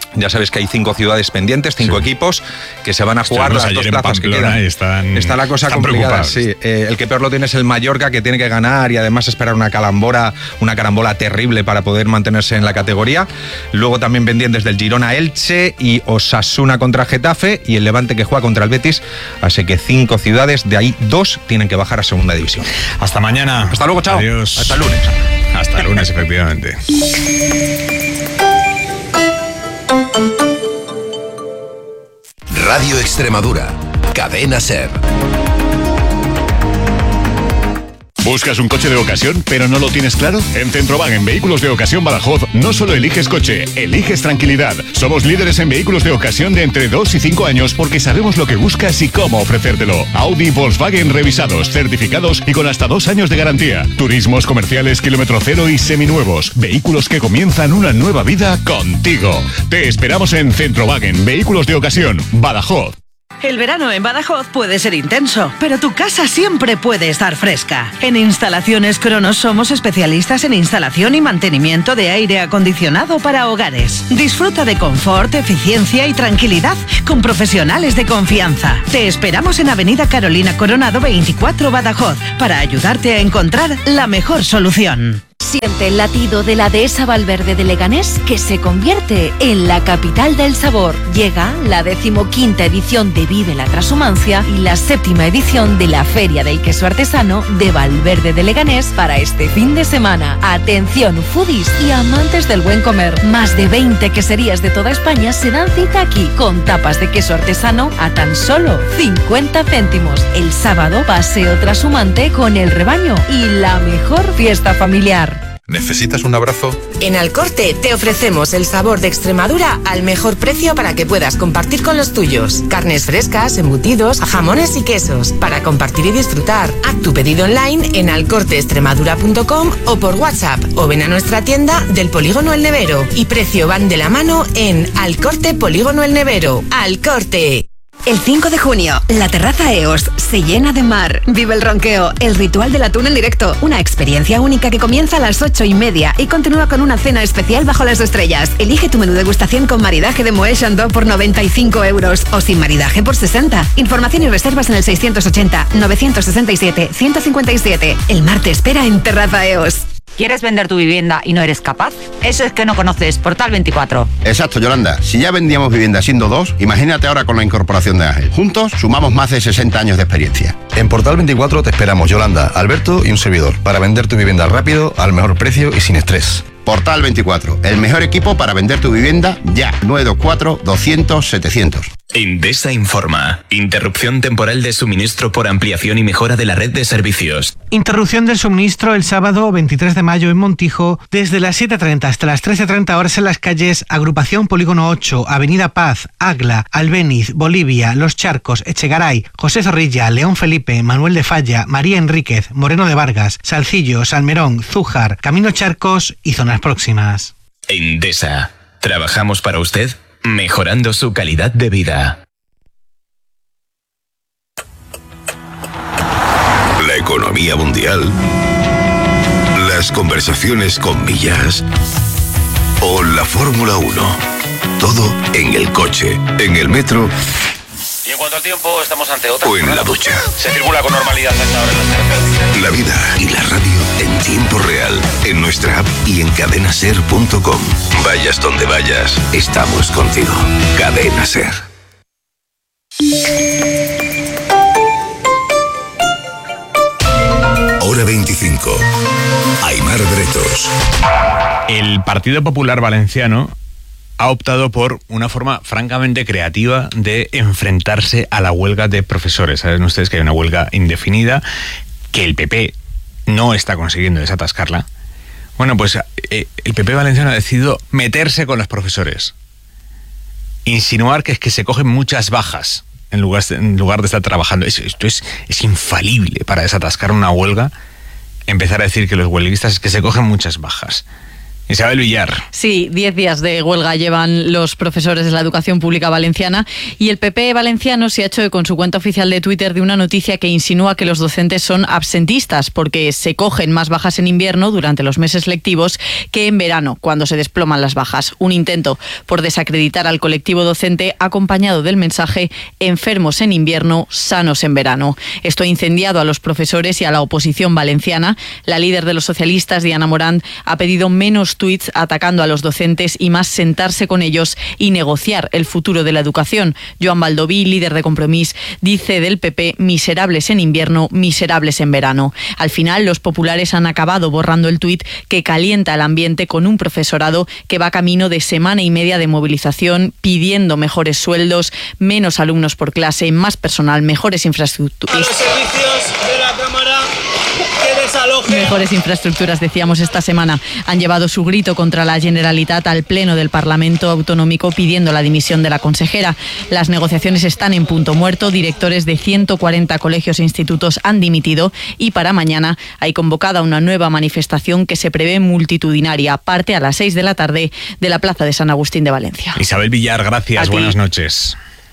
Ya sabes que hay 5 ciudades pendientes, 5 equipos que se van a jugar las 2 plazas que quedan. Está la cosa complicada, sí. El que peor lo tiene es el Mallorca, que tiene que ganar y además esperar una carambola terrible para poder mantenerse en la categoría. Luego también pendientes del Girona Elche y Osasuna contra Getafe y el Levante que juega contra el Betis. Así que 5 ciudades, de ahí 2 tienen que bajar a segunda división. Hasta mañana. Hasta luego, chao. Adiós. Hasta el lunes. Hasta el lunes, efectivamente. Radio Extremadura, Cadena SER. ¿Buscas un coche de ocasión, pero no lo tienes claro? En Centrovagen Vehículos de Ocasión Badajoz no solo eliges coche, eliges tranquilidad. Somos líderes en vehículos de ocasión de entre 2 y 5 años porque sabemos lo que buscas y cómo ofrecértelo. Audi y Volkswagen revisados, certificados y con hasta 2 años de garantía. Turismos comerciales kilómetro cero y seminuevos. Vehículos que comienzan una nueva vida contigo. Te esperamos en Centrovagen Vehículos de Ocasión, Badajoz. El verano en Badajoz puede ser intenso, pero tu casa siempre puede estar fresca. En Instalaciones Cronos somos especialistas en instalación y mantenimiento de aire acondicionado para hogares. Disfruta de confort, eficiencia y tranquilidad con profesionales de confianza. Te esperamos en Avenida Carolina Coronado 24 Badajoz para ayudarte a encontrar la mejor solución. Siente el latido de la dehesa Valverde de Leganés, que se convierte en la capital del sabor. Llega la 15ª edición de Vive la Trashumancia y la 7ª edición de la Feria del Queso Artesano de Valverde de Leganés para este fin de semana. Atención, foodies y amantes del buen comer. Más de 20 queserías de toda España se dan cita aquí, con tapas de queso artesano a tan solo 50 céntimos. El sábado, paseo trashumante con el rebaño y la mejor fiesta familiar. ¿Necesitas un abrazo? En Alcorte te ofrecemos el sabor de Extremadura al mejor precio para que puedas compartir con los tuyos. Carnes frescas, embutidos, jamones y quesos para compartir y disfrutar. Haz tu pedido online en alcorteextremadura.com o por WhatsApp o ven a nuestra tienda del Polígono El Nevero. Y precio van de la mano en Alcorte Polígono El Nevero. Alcorte. El 5 de junio, la terraza EOS se llena de mar. Vive el ronqueo, el ritual del atún en directo. Una experiencia única que comienza a las 8:30 y continúa con una cena especial bajo las estrellas. Elige tu menú degustación con maridaje de Moët Chandon por 95 € o sin maridaje por 60. Información y reservas en el 680-967-157. El mar te espera en Terraza EOS. ¿Quieres vender tu vivienda y no eres capaz? Eso es que no conoces Portal 24. Exacto, Yolanda. Si ya vendíamos vivienda siendo 2, imagínate ahora con la incorporación de Ángel. Juntos sumamos más de 60 años de experiencia. En Portal 24 te esperamos, Yolanda, Alberto y un servidor, para vender tu vivienda rápido, al mejor precio y sin estrés. Portal 24, el mejor equipo para vender tu vivienda ya. 924-200-700. Endesa informa. Interrupción temporal de suministro por ampliación y mejora de la red de servicios. Interrupción del suministro el sábado 23 de mayo en Montijo, desde las 7:30 hasta las 13:30 horas en las calles Agrupación Polígono 8, Avenida Paz, Agla, Albéniz, Bolivia, Los Charcos, Echegaray, José Zorrilla, León Felipe, Manuel de Falla, María Enríquez, Moreno de Vargas, Salcillo, Salmerón, Zújar, Camino Charcos y zonas próximas. Endesa. Trabajamos para usted, mejorando su calidad de vida. La economía mundial, las conversaciones con millas o la Fórmula 1. Todo en el coche, en el metro. Y en cuanto al tiempo, estamos ante otra. O en la ducha. Se circula con normalidad a esta hora en las carreteras. La vida y la radio en tiempo real, en nuestra app y en cadenaser.com. Vayas donde vayas, estamos contigo. Cadena Ser. Hora 25. Aimar Bretos. El Partido Popular Valenciano ha optado por una forma francamente creativa de enfrentarse a la huelga de profesores. Saben ustedes que hay una huelga indefinida, que el PP no está consiguiendo desatascarla. Bueno, pues el PP valenciano ha decidido meterse con los profesores. Insinuar que es que se cogen muchas bajas en lugar de estar trabajando. Esto es infalible para desatascar una huelga. Empezar a decir que los huelguistas es que se cogen muchas bajas. Isabel Villar. Sí, 10 días de huelga llevan los profesores de la educación pública valenciana y el PP valenciano se ha hecho con su cuenta oficial de Twitter de una noticia que insinúa que los docentes son absentistas porque se cogen más bajas en invierno durante los meses lectivos que en verano, cuando se desploman las bajas. Un intento por desacreditar al colectivo docente acompañado del mensaje enfermos en invierno, sanos en verano. Esto ha incendiado a los profesores y a la oposición valenciana. La líder de los socialistas, Diana Morant, ha pedido menos tuits atacando a los docentes y más sentarse con ellos y negociar el futuro de la educación. Joan Baldoví, líder de Compromís, dice del PP miserables en invierno, miserables en verano. Al final, los populares han acabado borrando el tuit que calienta el ambiente con un profesorado que va camino de semana y media de movilización pidiendo mejores sueldos, menos alumnos por clase, más personal, mejores infraestructuras. A los servicios de la Cámara que desalojen. Mejores infraestructuras, decíamos esta semana. Han llevado su grito contra la Generalitat al Pleno del Parlamento Autonómico pidiendo la dimisión de la consejera. Las negociaciones están en punto muerto. Directores de 140 colegios e institutos han dimitido y para mañana hay convocada una nueva manifestación que se prevé multitudinaria. Parte a las 6 de la tarde de la Plaza de San Agustín de Valencia. Isabel Villar, gracias. Buenas noches.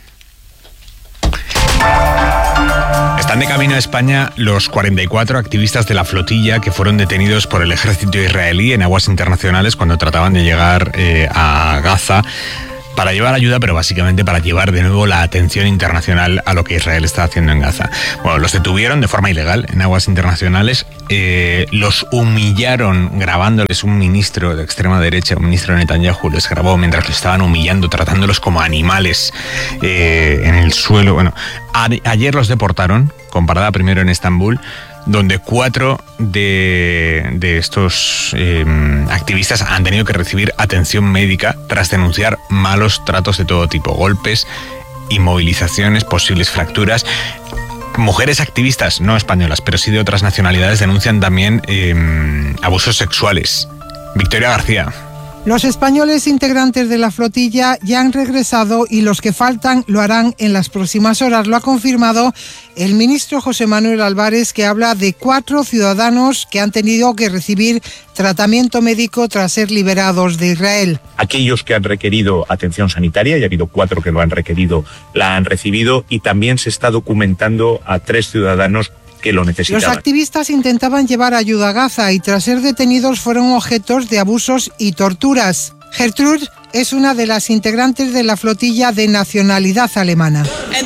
Están de camino a España los 44 activistas de la flotilla que fueron detenidos por el ejército israelí en aguas internacionales cuando trataban de llegar a Gaza para llevar ayuda, pero básicamente para llevar de nuevo la atención internacional a lo que Israel está haciendo en Gaza. Bueno, los detuvieron de forma ilegal en aguas internacionales, los humillaron grabándoles. Un ministro de extrema derecha, un ministro de Netanyahu, les grabó mientras los estaban humillando, tratándolos como animales en el suelo. Bueno, ayer los deportaron, con parada primero en Estambul, donde 4 de estos activistas han tenido que recibir atención médica tras denunciar malos tratos de todo tipo, golpes, inmovilizaciones, posibles fracturas. Mujeres activistas, no españolas, pero sí de otras nacionalidades, denuncian también abusos sexuales. Victoria García. Los españoles integrantes de la flotilla ya han regresado y los que faltan lo harán en las próximas horas. Lo ha confirmado el ministro José Manuel Álvarez, que habla de 4 ciudadanos que han tenido que recibir tratamiento médico tras ser liberados de Israel. Aquellos que han requerido atención sanitaria, y ha habido 4 que lo han requerido, la han recibido, y también se está documentando a 3 ciudadanos que lo necesitaban. Los activistas intentaban llevar ayuda a Gaza y tras ser detenidos fueron objetos de abusos y torturas. Gertrude es una de las integrantes de la flotilla de nacionalidad alemana.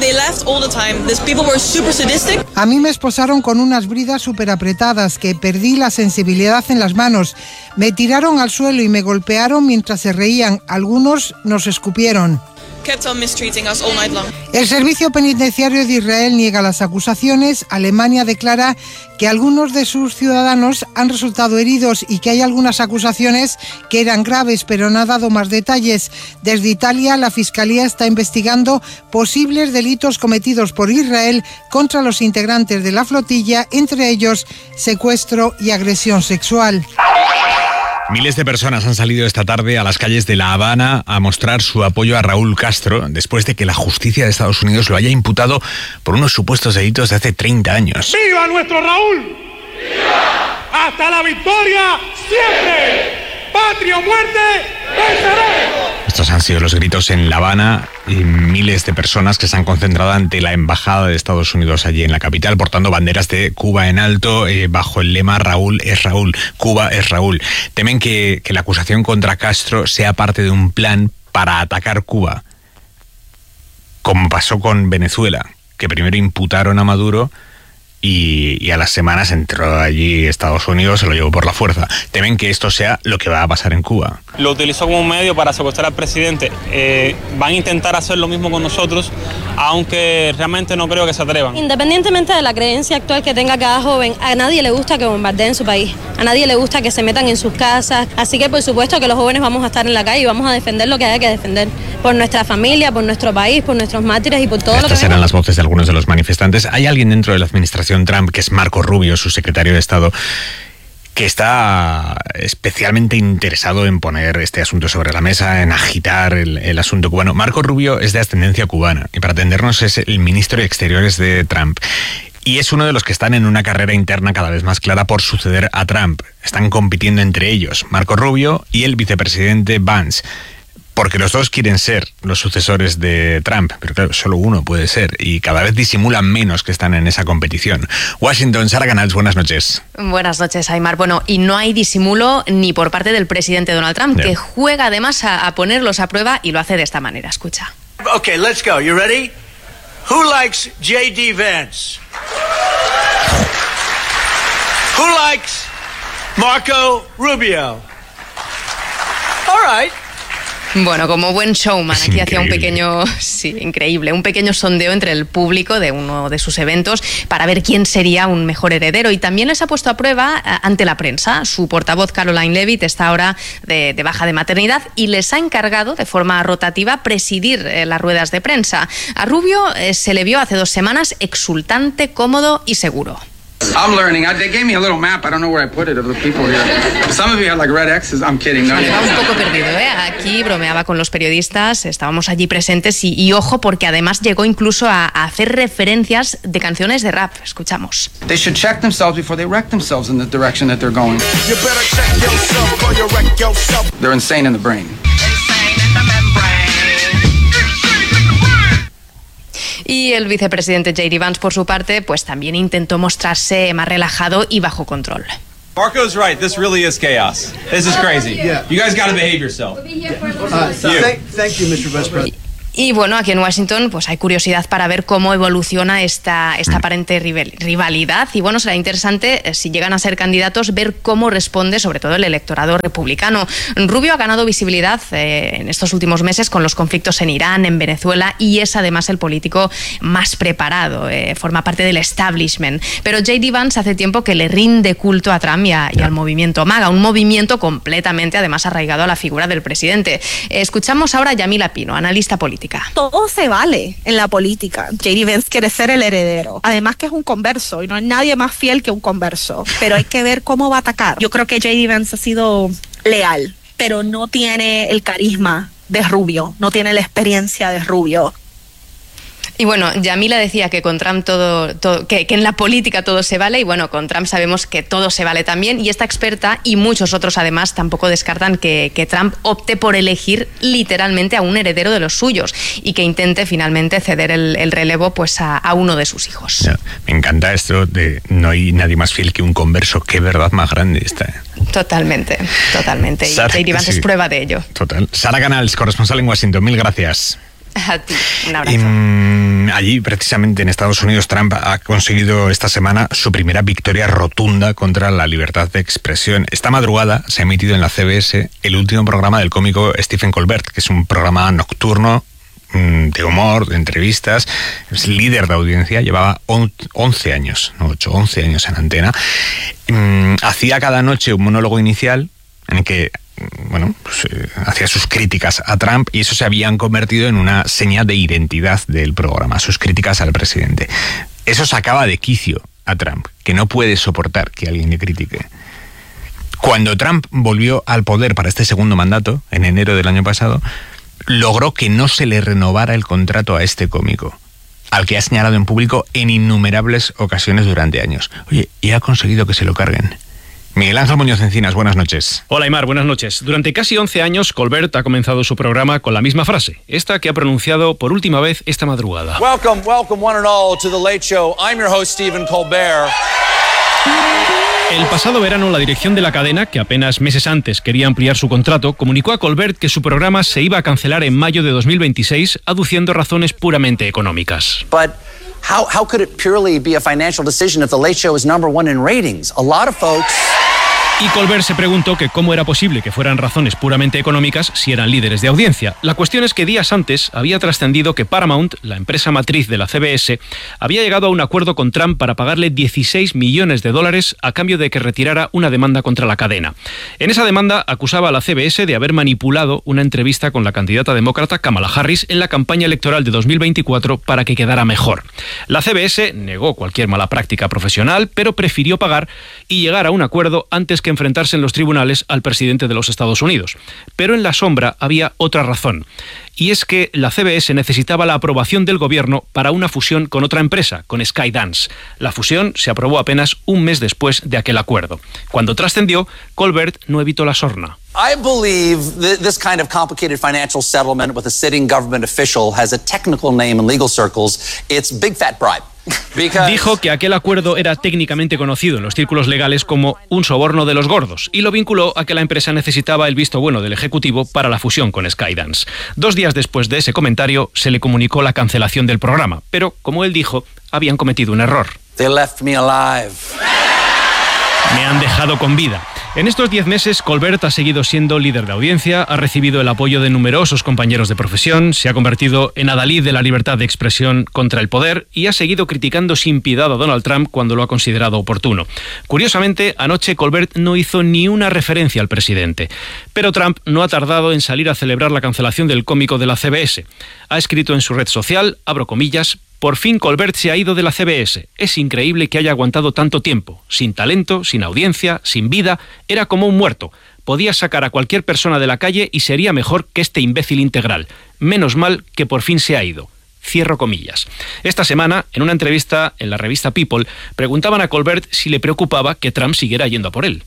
A mí me esposaron con unas bridas súper apretadas que perdí la sensibilidad en las manos. Me tiraron al suelo y me golpearon mientras se reían. Algunos nos escupieron. El Servicio Penitenciario de Israel niega las acusaciones. Alemania declara que algunos de sus ciudadanos han resultado heridos y que hay algunas acusaciones que eran graves, pero no ha dado más detalles. Desde Italia, la Fiscalía está investigando posibles delitos cometidos por Israel contra los integrantes de la flotilla, entre ellos secuestro y agresión sexual. Miles de personas han salido esta tarde a las calles de La Habana a mostrar su apoyo a Raúl Castro después de que la justicia de Estados Unidos lo haya imputado por unos supuestos delitos de hace 30 años. ¡Viva nuestro Raúl! ¡Viva! ¡Hasta la victoria siempre! ¡Patria o muerte! ¡Venceremos! Estos han sido los gritos en La Habana y miles de personas que se han concentrado ante la embajada de Estados Unidos allí en la capital, portando banderas de Cuba en alto, bajo el lema Raúl es Raúl, Cuba es Raúl. Temen que la acusación contra Castro sea parte de un plan para atacar Cuba, como pasó con Venezuela, que primero imputaron a Maduro y a las semanas entró allí Estados Unidos, se lo llevó por la fuerza. Temen que esto sea lo que va a pasar en Cuba. Lo utilizó como un medio para secuestrar al presidente. Van a intentar hacer lo mismo con nosotros, aunque realmente no creo que se atrevan. Independientemente de la creencia actual que tenga cada joven, a nadie le gusta que bombardeen su país, a nadie le gusta que se metan en sus casas, así que por supuesto que los jóvenes vamos a estar en la calle y vamos a defender lo que haya que defender, por nuestra familia, por nuestro país, por nuestros mártires y por todo lo que... Estas eran las voces de algunos de los manifestantes. Hay alguien dentro de la administración Trump, que es Marco Rubio, su secretario de Estado, que está especialmente interesado en poner este asunto sobre la mesa, en agitar el asunto cubano. Marco Rubio es de ascendencia cubana y, para atendernos, es el ministro de Exteriores de Trump. Y es uno de los que están en una carrera interna cada vez más clara por suceder a Trump. Están compitiendo entre ellos, Marco Rubio y el vicepresidente Vance. Porque los dos quieren ser los sucesores de Trump, pero claro, solo uno puede ser, y cada vez disimulan menos que están en esa competición. Washington, Sara Canals, buenas noches. Buenas noches, Aymar. Bueno, y no hay disimulo ni por parte del presidente Donald Trump, que juega además a ponerlos a prueba y lo hace de esta manera. Escucha. Okay, let's go. You ready? Who likes J.D. Vance? Who likes Marco Rubio? All right. Bueno, como buen showman, aquí hacía un pequeño sondeo entre el público de uno de sus eventos para ver quién sería un mejor heredero, y también les ha puesto a prueba ante la prensa. Su portavoz Caroline Leavitt está ahora de baja de maternidad y les ha encargado de forma rotativa presidir las ruedas de prensa. A Rubio se le vio hace 2 semanas exultante, cómodo y seguro. I'm learning. They gave me a little map. I don't know where I put it of the people here. Some of you have like red X's. I'm kidding. No, Estaba un poco perdido, ¿eh? Aquí bromeaba con los periodistas, estábamos allí presentes y ojo, porque además llegó incluso a hacer referencias de canciones de rap. Escuchamos. They should check themselves before they wreck themselves in the direction that they're going. You better check yourself or you wreck yourself. They're insane in the brain. Y el vicepresidente J.D. Vance, por su parte, pues también intentó mostrarse más relajado y bajo control. Marco's right. This really is chaos. This is crazy. You guys got to behave yourself. Thank you, Mr. Vice President. Y bueno, aquí en Washington pues hay curiosidad para ver cómo evoluciona esta aparente rivalidad, y bueno, será interesante, si llegan a ser candidatos, ver cómo responde sobre todo el electorado republicano. Rubio ha ganado visibilidad en estos últimos meses con los conflictos en Irán, en Venezuela, y es además el político más preparado, forma parte del establishment. Pero J.D. Vance hace tiempo que le rinde culto a Trump y al movimiento MAGA, un movimiento completamente además arraigado a la figura del presidente. Escuchamos ahora a Yamila Pino, analista política. Todo se vale en la política. J.D. Vance quiere ser el heredero. Además que es un converso y no hay nadie más fiel que un converso. Pero hay que ver cómo va a atacar. Yo creo que J.D. Vance ha sido leal, pero no tiene el carisma de Rubio, no tiene la experiencia de Rubio. Y bueno, Yamila decía que con Trump que en la política todo se vale, y bueno, con Trump sabemos que todo se vale también, y esta experta y muchos otros además tampoco descartan que Trump opte por elegir literalmente a un heredero de los suyos y que intente finalmente ceder el relevo pues a uno de sus hijos. Me encanta esto de no hay nadie más fiel que un converso. Qué verdad más grande esta. Totalmente. Y J.D. Vance es prueba de ello. Total. Sara Canals, corresponsal en Washington, mil gracias. A ti, un abrazo. Allí, precisamente en Estados Unidos, Trump ha conseguido esta semana su primera victoria rotunda contra la libertad de expresión. Esta madrugada se ha emitido en la CBS el último programa del cómico Stephen Colbert, que es un programa nocturno de humor, de entrevistas. Es líder de audiencia, llevaba 11 años, no 8, 11 años en antena. Hacía cada noche un monólogo inicial en el que hacía sus críticas a Trump, y eso se habían convertido en una señal de identidad del programa, sus críticas al presidente. Eso sacaba de quicio a Trump, que no puede soportar que alguien le critique. Cuando Trump volvió al poder para este segundo mandato, en enero del año pasado, logró que no se le renovara el contrato a este cómico, al que ha señalado en público en innumerables ocasiones durante años. Oye, y ha conseguido que se lo carguen. Miguel Ángel Muñoz Encinas, buenas noches. Hola, Aymar, buenas noches. Durante casi 11 años, Colbert ha comenzado su programa con la misma frase, esta que ha pronunciado por última vez esta madrugada. Welcome one and all to The Late Show. I'm your host, Stephen Colbert. El pasado verano, la dirección de la cadena, que apenas meses antes quería ampliar su contrato, comunicó a Colbert que su programa se iba a cancelar en mayo de 2026, aduciendo razones puramente económicas. But how could it purely be a financial decision if The Late Show is #1 in ratings? A lot of folks... Y Colbert se preguntó que cómo era posible que fueran razones puramente económicas si eran líderes de audiencia. La cuestión es que días antes había trascendido que Paramount, la empresa matriz de la CBS, había llegado a un acuerdo con Trump para pagarle $16 millones a cambio de que retirara una demanda contra la cadena. En esa demanda acusaba a la CBS de haber manipulado una entrevista con la candidata demócrata Kamala Harris en la campaña electoral de 2024 para que quedara mejor. La CBS negó cualquier mala práctica profesional, pero prefirió pagar y llegar a un acuerdo antes que que enfrentarse en los tribunales al presidente de los Estados Unidos. Pero en la sombra había otra razón. Y es que la CBS necesitaba la aprobación del gobierno para una fusión con otra empresa, con Skydance. La fusión se aprobó apenas un mes después de aquel acuerdo. Cuando trascendió, Colbert no evitó la sorna. I believe this kind of complicated financial settlement with a sitting government official has a technical name in legal circles. It's big fat bribe. Dijo que aquel acuerdo era técnicamente conocido en los círculos legales como un soborno de los gordos y lo vinculó a que la empresa necesitaba el visto bueno del Ejecutivo para la fusión con Skydance. 2 días después de ese comentario se le comunicó la cancelación del programa, pero, como él dijo, habían cometido un error. They left me alive. Me han dejado con vida. En estos 10 meses, Colbert ha seguido siendo líder de audiencia, ha recibido el apoyo de numerosos compañeros de profesión, se ha convertido en adalid de la libertad de expresión contra el poder y ha seguido criticando sin piedad a Donald Trump cuando lo ha considerado oportuno. Curiosamente, anoche Colbert no hizo ni una referencia al presidente. Pero Trump no ha tardado en salir a celebrar la cancelación del cómico de la CBS. Ha escrito en su red social, abro comillas, "Por fin Colbert se ha ido de la CBS. Es increíble que haya aguantado tanto tiempo. Sin talento, sin audiencia, sin vida. Era como un muerto. Podía sacar a cualquier persona de la calle y sería mejor que este imbécil integral. Menos mal que por fin se ha ido". Cierro comillas. Esta semana, en una entrevista en la revista People, preguntaban a Colbert si le preocupaba que Trump siguiera yendo a por él.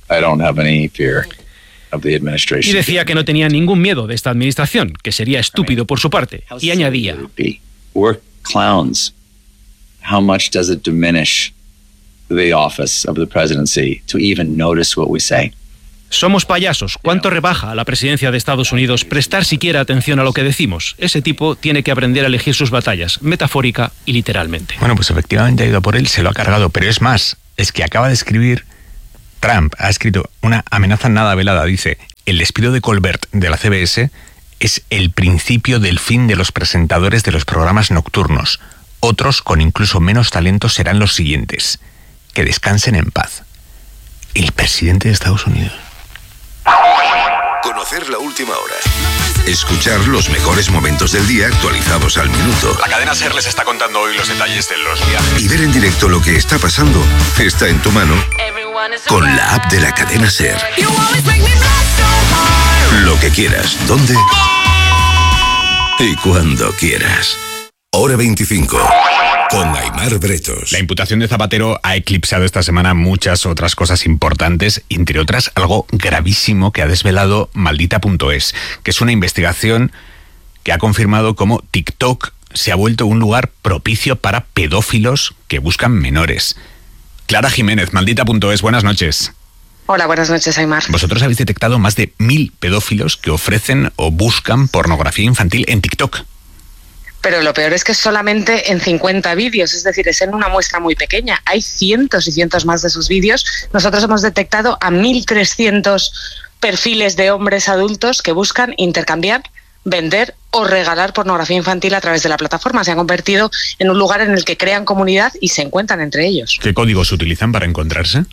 Y decía que no tenía ningún miedo de esta administración, que sería estúpido por su parte. Y añadía: clowns, how much does it diminish the office of the presidency to even notice what we say? Somos payasos. ¿Cuánto rebaja a la presidencia de Estados Unidos prestar siquiera atención a lo que decimos? Ese tipo tiene que aprender a elegir sus batallas, metafórica y literalmente. Bueno, pues efectivamente ha ido por él, se lo ha cargado, pero es más, es que acaba de escribir, Trump ha escrito una amenaza nada velada, dice: el despido de Colbert de la CBS es el principio del fin de los presentadores de los programas nocturnos. Otros, con incluso menos talento, serán los siguientes. Que descansen en paz. El presidente de Estados Unidos. Conocer la última hora. Escuchar los mejores momentos del día actualizados al minuto. La cadena SER les está contando hoy los detalles de los viajes. Y ver en directo lo que está pasando está en tu mano con la app de la cadena SER. Lo que quieras, ¿dónde? Y cuando quieras. Hora 25. Con Aimar Bretos. La imputación de Zapatero ha eclipsado esta semana muchas otras cosas importantes, entre otras algo gravísimo que ha desvelado Maldita.es, que es una investigación que ha confirmado cómo TikTok se ha vuelto un lugar propicio para pedófilos que buscan menores. Clara Jiménez, Maldita.es, buenas noches. Hola, buenas noches, Aimar. Vosotros habéis detectado más de 1000 pedófilos que ofrecen o buscan pornografía infantil en TikTok. Pero lo peor es que es solamente en 50 vídeos, es decir, es en una muestra muy pequeña. Hay cientos y cientos más de sus vídeos. Nosotros hemos detectado a 1.300 perfiles de hombres adultos que buscan intercambiar, vender o regalar pornografía infantil a través de la plataforma. Se han convertido en un lugar en el que crean comunidad y se encuentran entre ellos. ¿Qué códigos utilizan para encontrarse?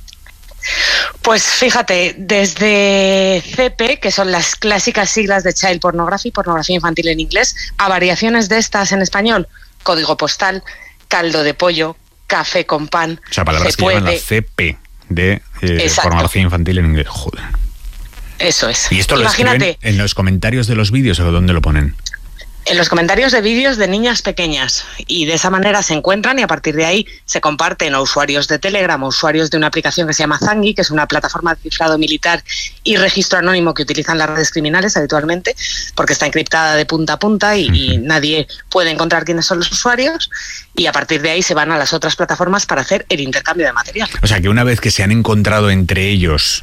Pues fíjate, desde CP, que son las clásicas siglas de Child Pornography, pornografía infantil en inglés, a variaciones de estas en español: código postal, caldo de pollo, café con pan. O sea, palabras que llevan la CP de pornografía infantil en inglés. Joder. Eso es. ¿Y esto lo escriben en los comentarios de los vídeos o dónde lo ponen? En los comentarios de vídeos de niñas pequeñas, y de esa manera se encuentran y a partir de ahí se comparten a usuarios de Telegram, a usuarios de una aplicación que se llama Zangi, que es una plataforma de cifrado militar y registro anónimo que utilizan las redes criminales habitualmente, porque está encriptada de punta a punta y nadie puede encontrar quiénes son los usuarios, y a partir de ahí se van a las otras plataformas para hacer el intercambio de material. O sea, que una vez que se han encontrado entre ellos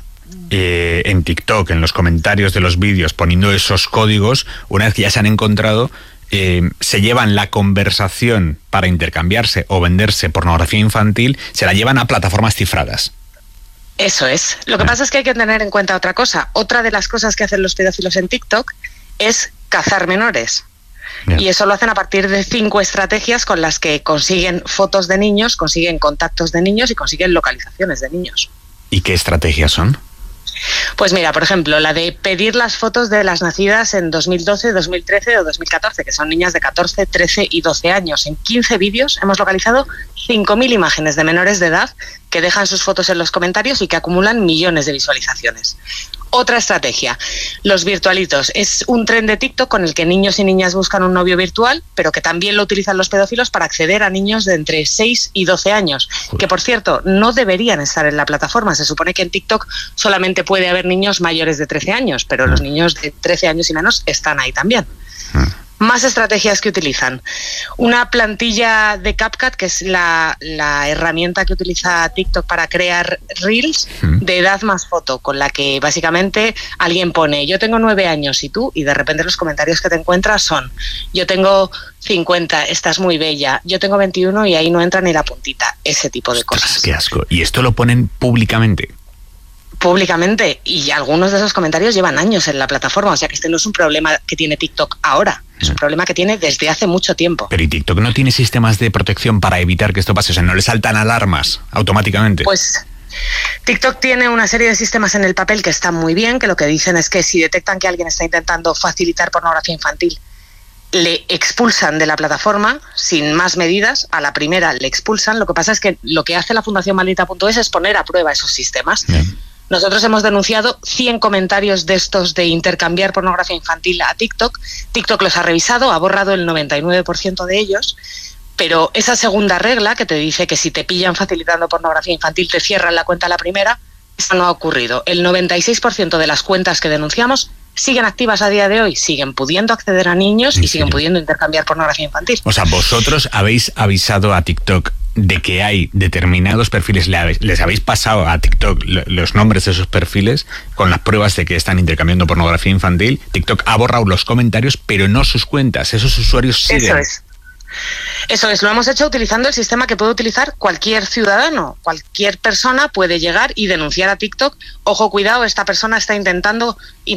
en TikTok, en los comentarios de los vídeos, poniendo esos códigos, una vez que ya se han encontrado, se llevan la conversación para intercambiarse o venderse pornografía infantil, se la llevan a plataformas cifradas. Eso es. Lo que pasa es que hay que tener en cuenta otra cosa. Otra de las cosas que hacen los pedófilos en TikTok es cazar menores. Bien. Y eso lo hacen a partir de 5 estrategias con las que consiguen fotos de niños, consiguen contactos de niños y consiguen localizaciones de niños. ¿Y qué estrategias son? Pues mira, por ejemplo, la de pedir las fotos de las nacidas en 2012, 2013 o 2014, que son niñas de 14, 13 y 12 años. En 15 vídeos hemos localizado 5.000 imágenes de menores de edad que dejan sus fotos en los comentarios y que acumulan millones de visualizaciones. Otra estrategia, los virtualitos. Es un tren de TikTok con el que niños y niñas buscan un novio virtual, pero que también lo utilizan los pedófilos para acceder a niños de entre 6 y 12 años, que por cierto no deberían estar en la plataforma. Se supone que en TikTok solamente puede haber niños mayores de 13 años, pero los niños de 13 años y menos están ahí también. Más estrategias que utilizan. Una plantilla de CapCut, que es la herramienta que utiliza TikTok para crear reels de edad más foto, con la que básicamente alguien pone yo tengo 9 años y tú, y de repente los comentarios que te encuentras son yo tengo 50, estás muy bella, yo tengo 21 y ahí no entra ni la puntita, ese tipo de cosas. Qué asco. Y esto lo ponen públicamente. Públicamente, y algunos de esos comentarios llevan años en la plataforma, o sea que este no es un problema que tiene TikTok ahora, es un problema que tiene desde hace mucho tiempo. Pero ¿y TikTok no tiene sistemas de protección para evitar que esto pase? O sea, ¿no le saltan alarmas automáticamente? Pues TikTok tiene una serie de sistemas en el papel que están muy bien, que lo que dicen es que si detectan que alguien está intentando facilitar pornografía infantil, le expulsan de la plataforma sin más medidas, a la primera le expulsan. Lo que pasa es que lo que hace la Fundación Maldita.es es poner a prueba esos sistemas. Bien. Nosotros hemos denunciado 100 comentarios de estos de intercambiar pornografía infantil a TikTok. TikTok los ha revisado, ha borrado el 99% de ellos, pero esa segunda regla que te dice que si te pillan facilitando pornografía infantil te cierran la cuenta a la primera, eso no ha ocurrido. El 96% de las cuentas que denunciamos siguen activas a día de hoy, siguen pudiendo acceder a niños y siguen pudiendo intercambiar pornografía infantil. O sea, vosotros habéis avisado a TikTok de que hay determinados perfiles, les habéis pasado a TikTok los nombres de esos perfiles con las pruebas de que están intercambiando pornografía infantil. TikTok ha borrado los comentarios, pero no sus cuentas. Esos usuarios siguen. Eso es, lo hemos hecho utilizando el sistema que puede utilizar cualquier ciudadano. Cualquier persona puede llegar y denunciar a TikTok. Ojo, cuidado, esta persona está intentando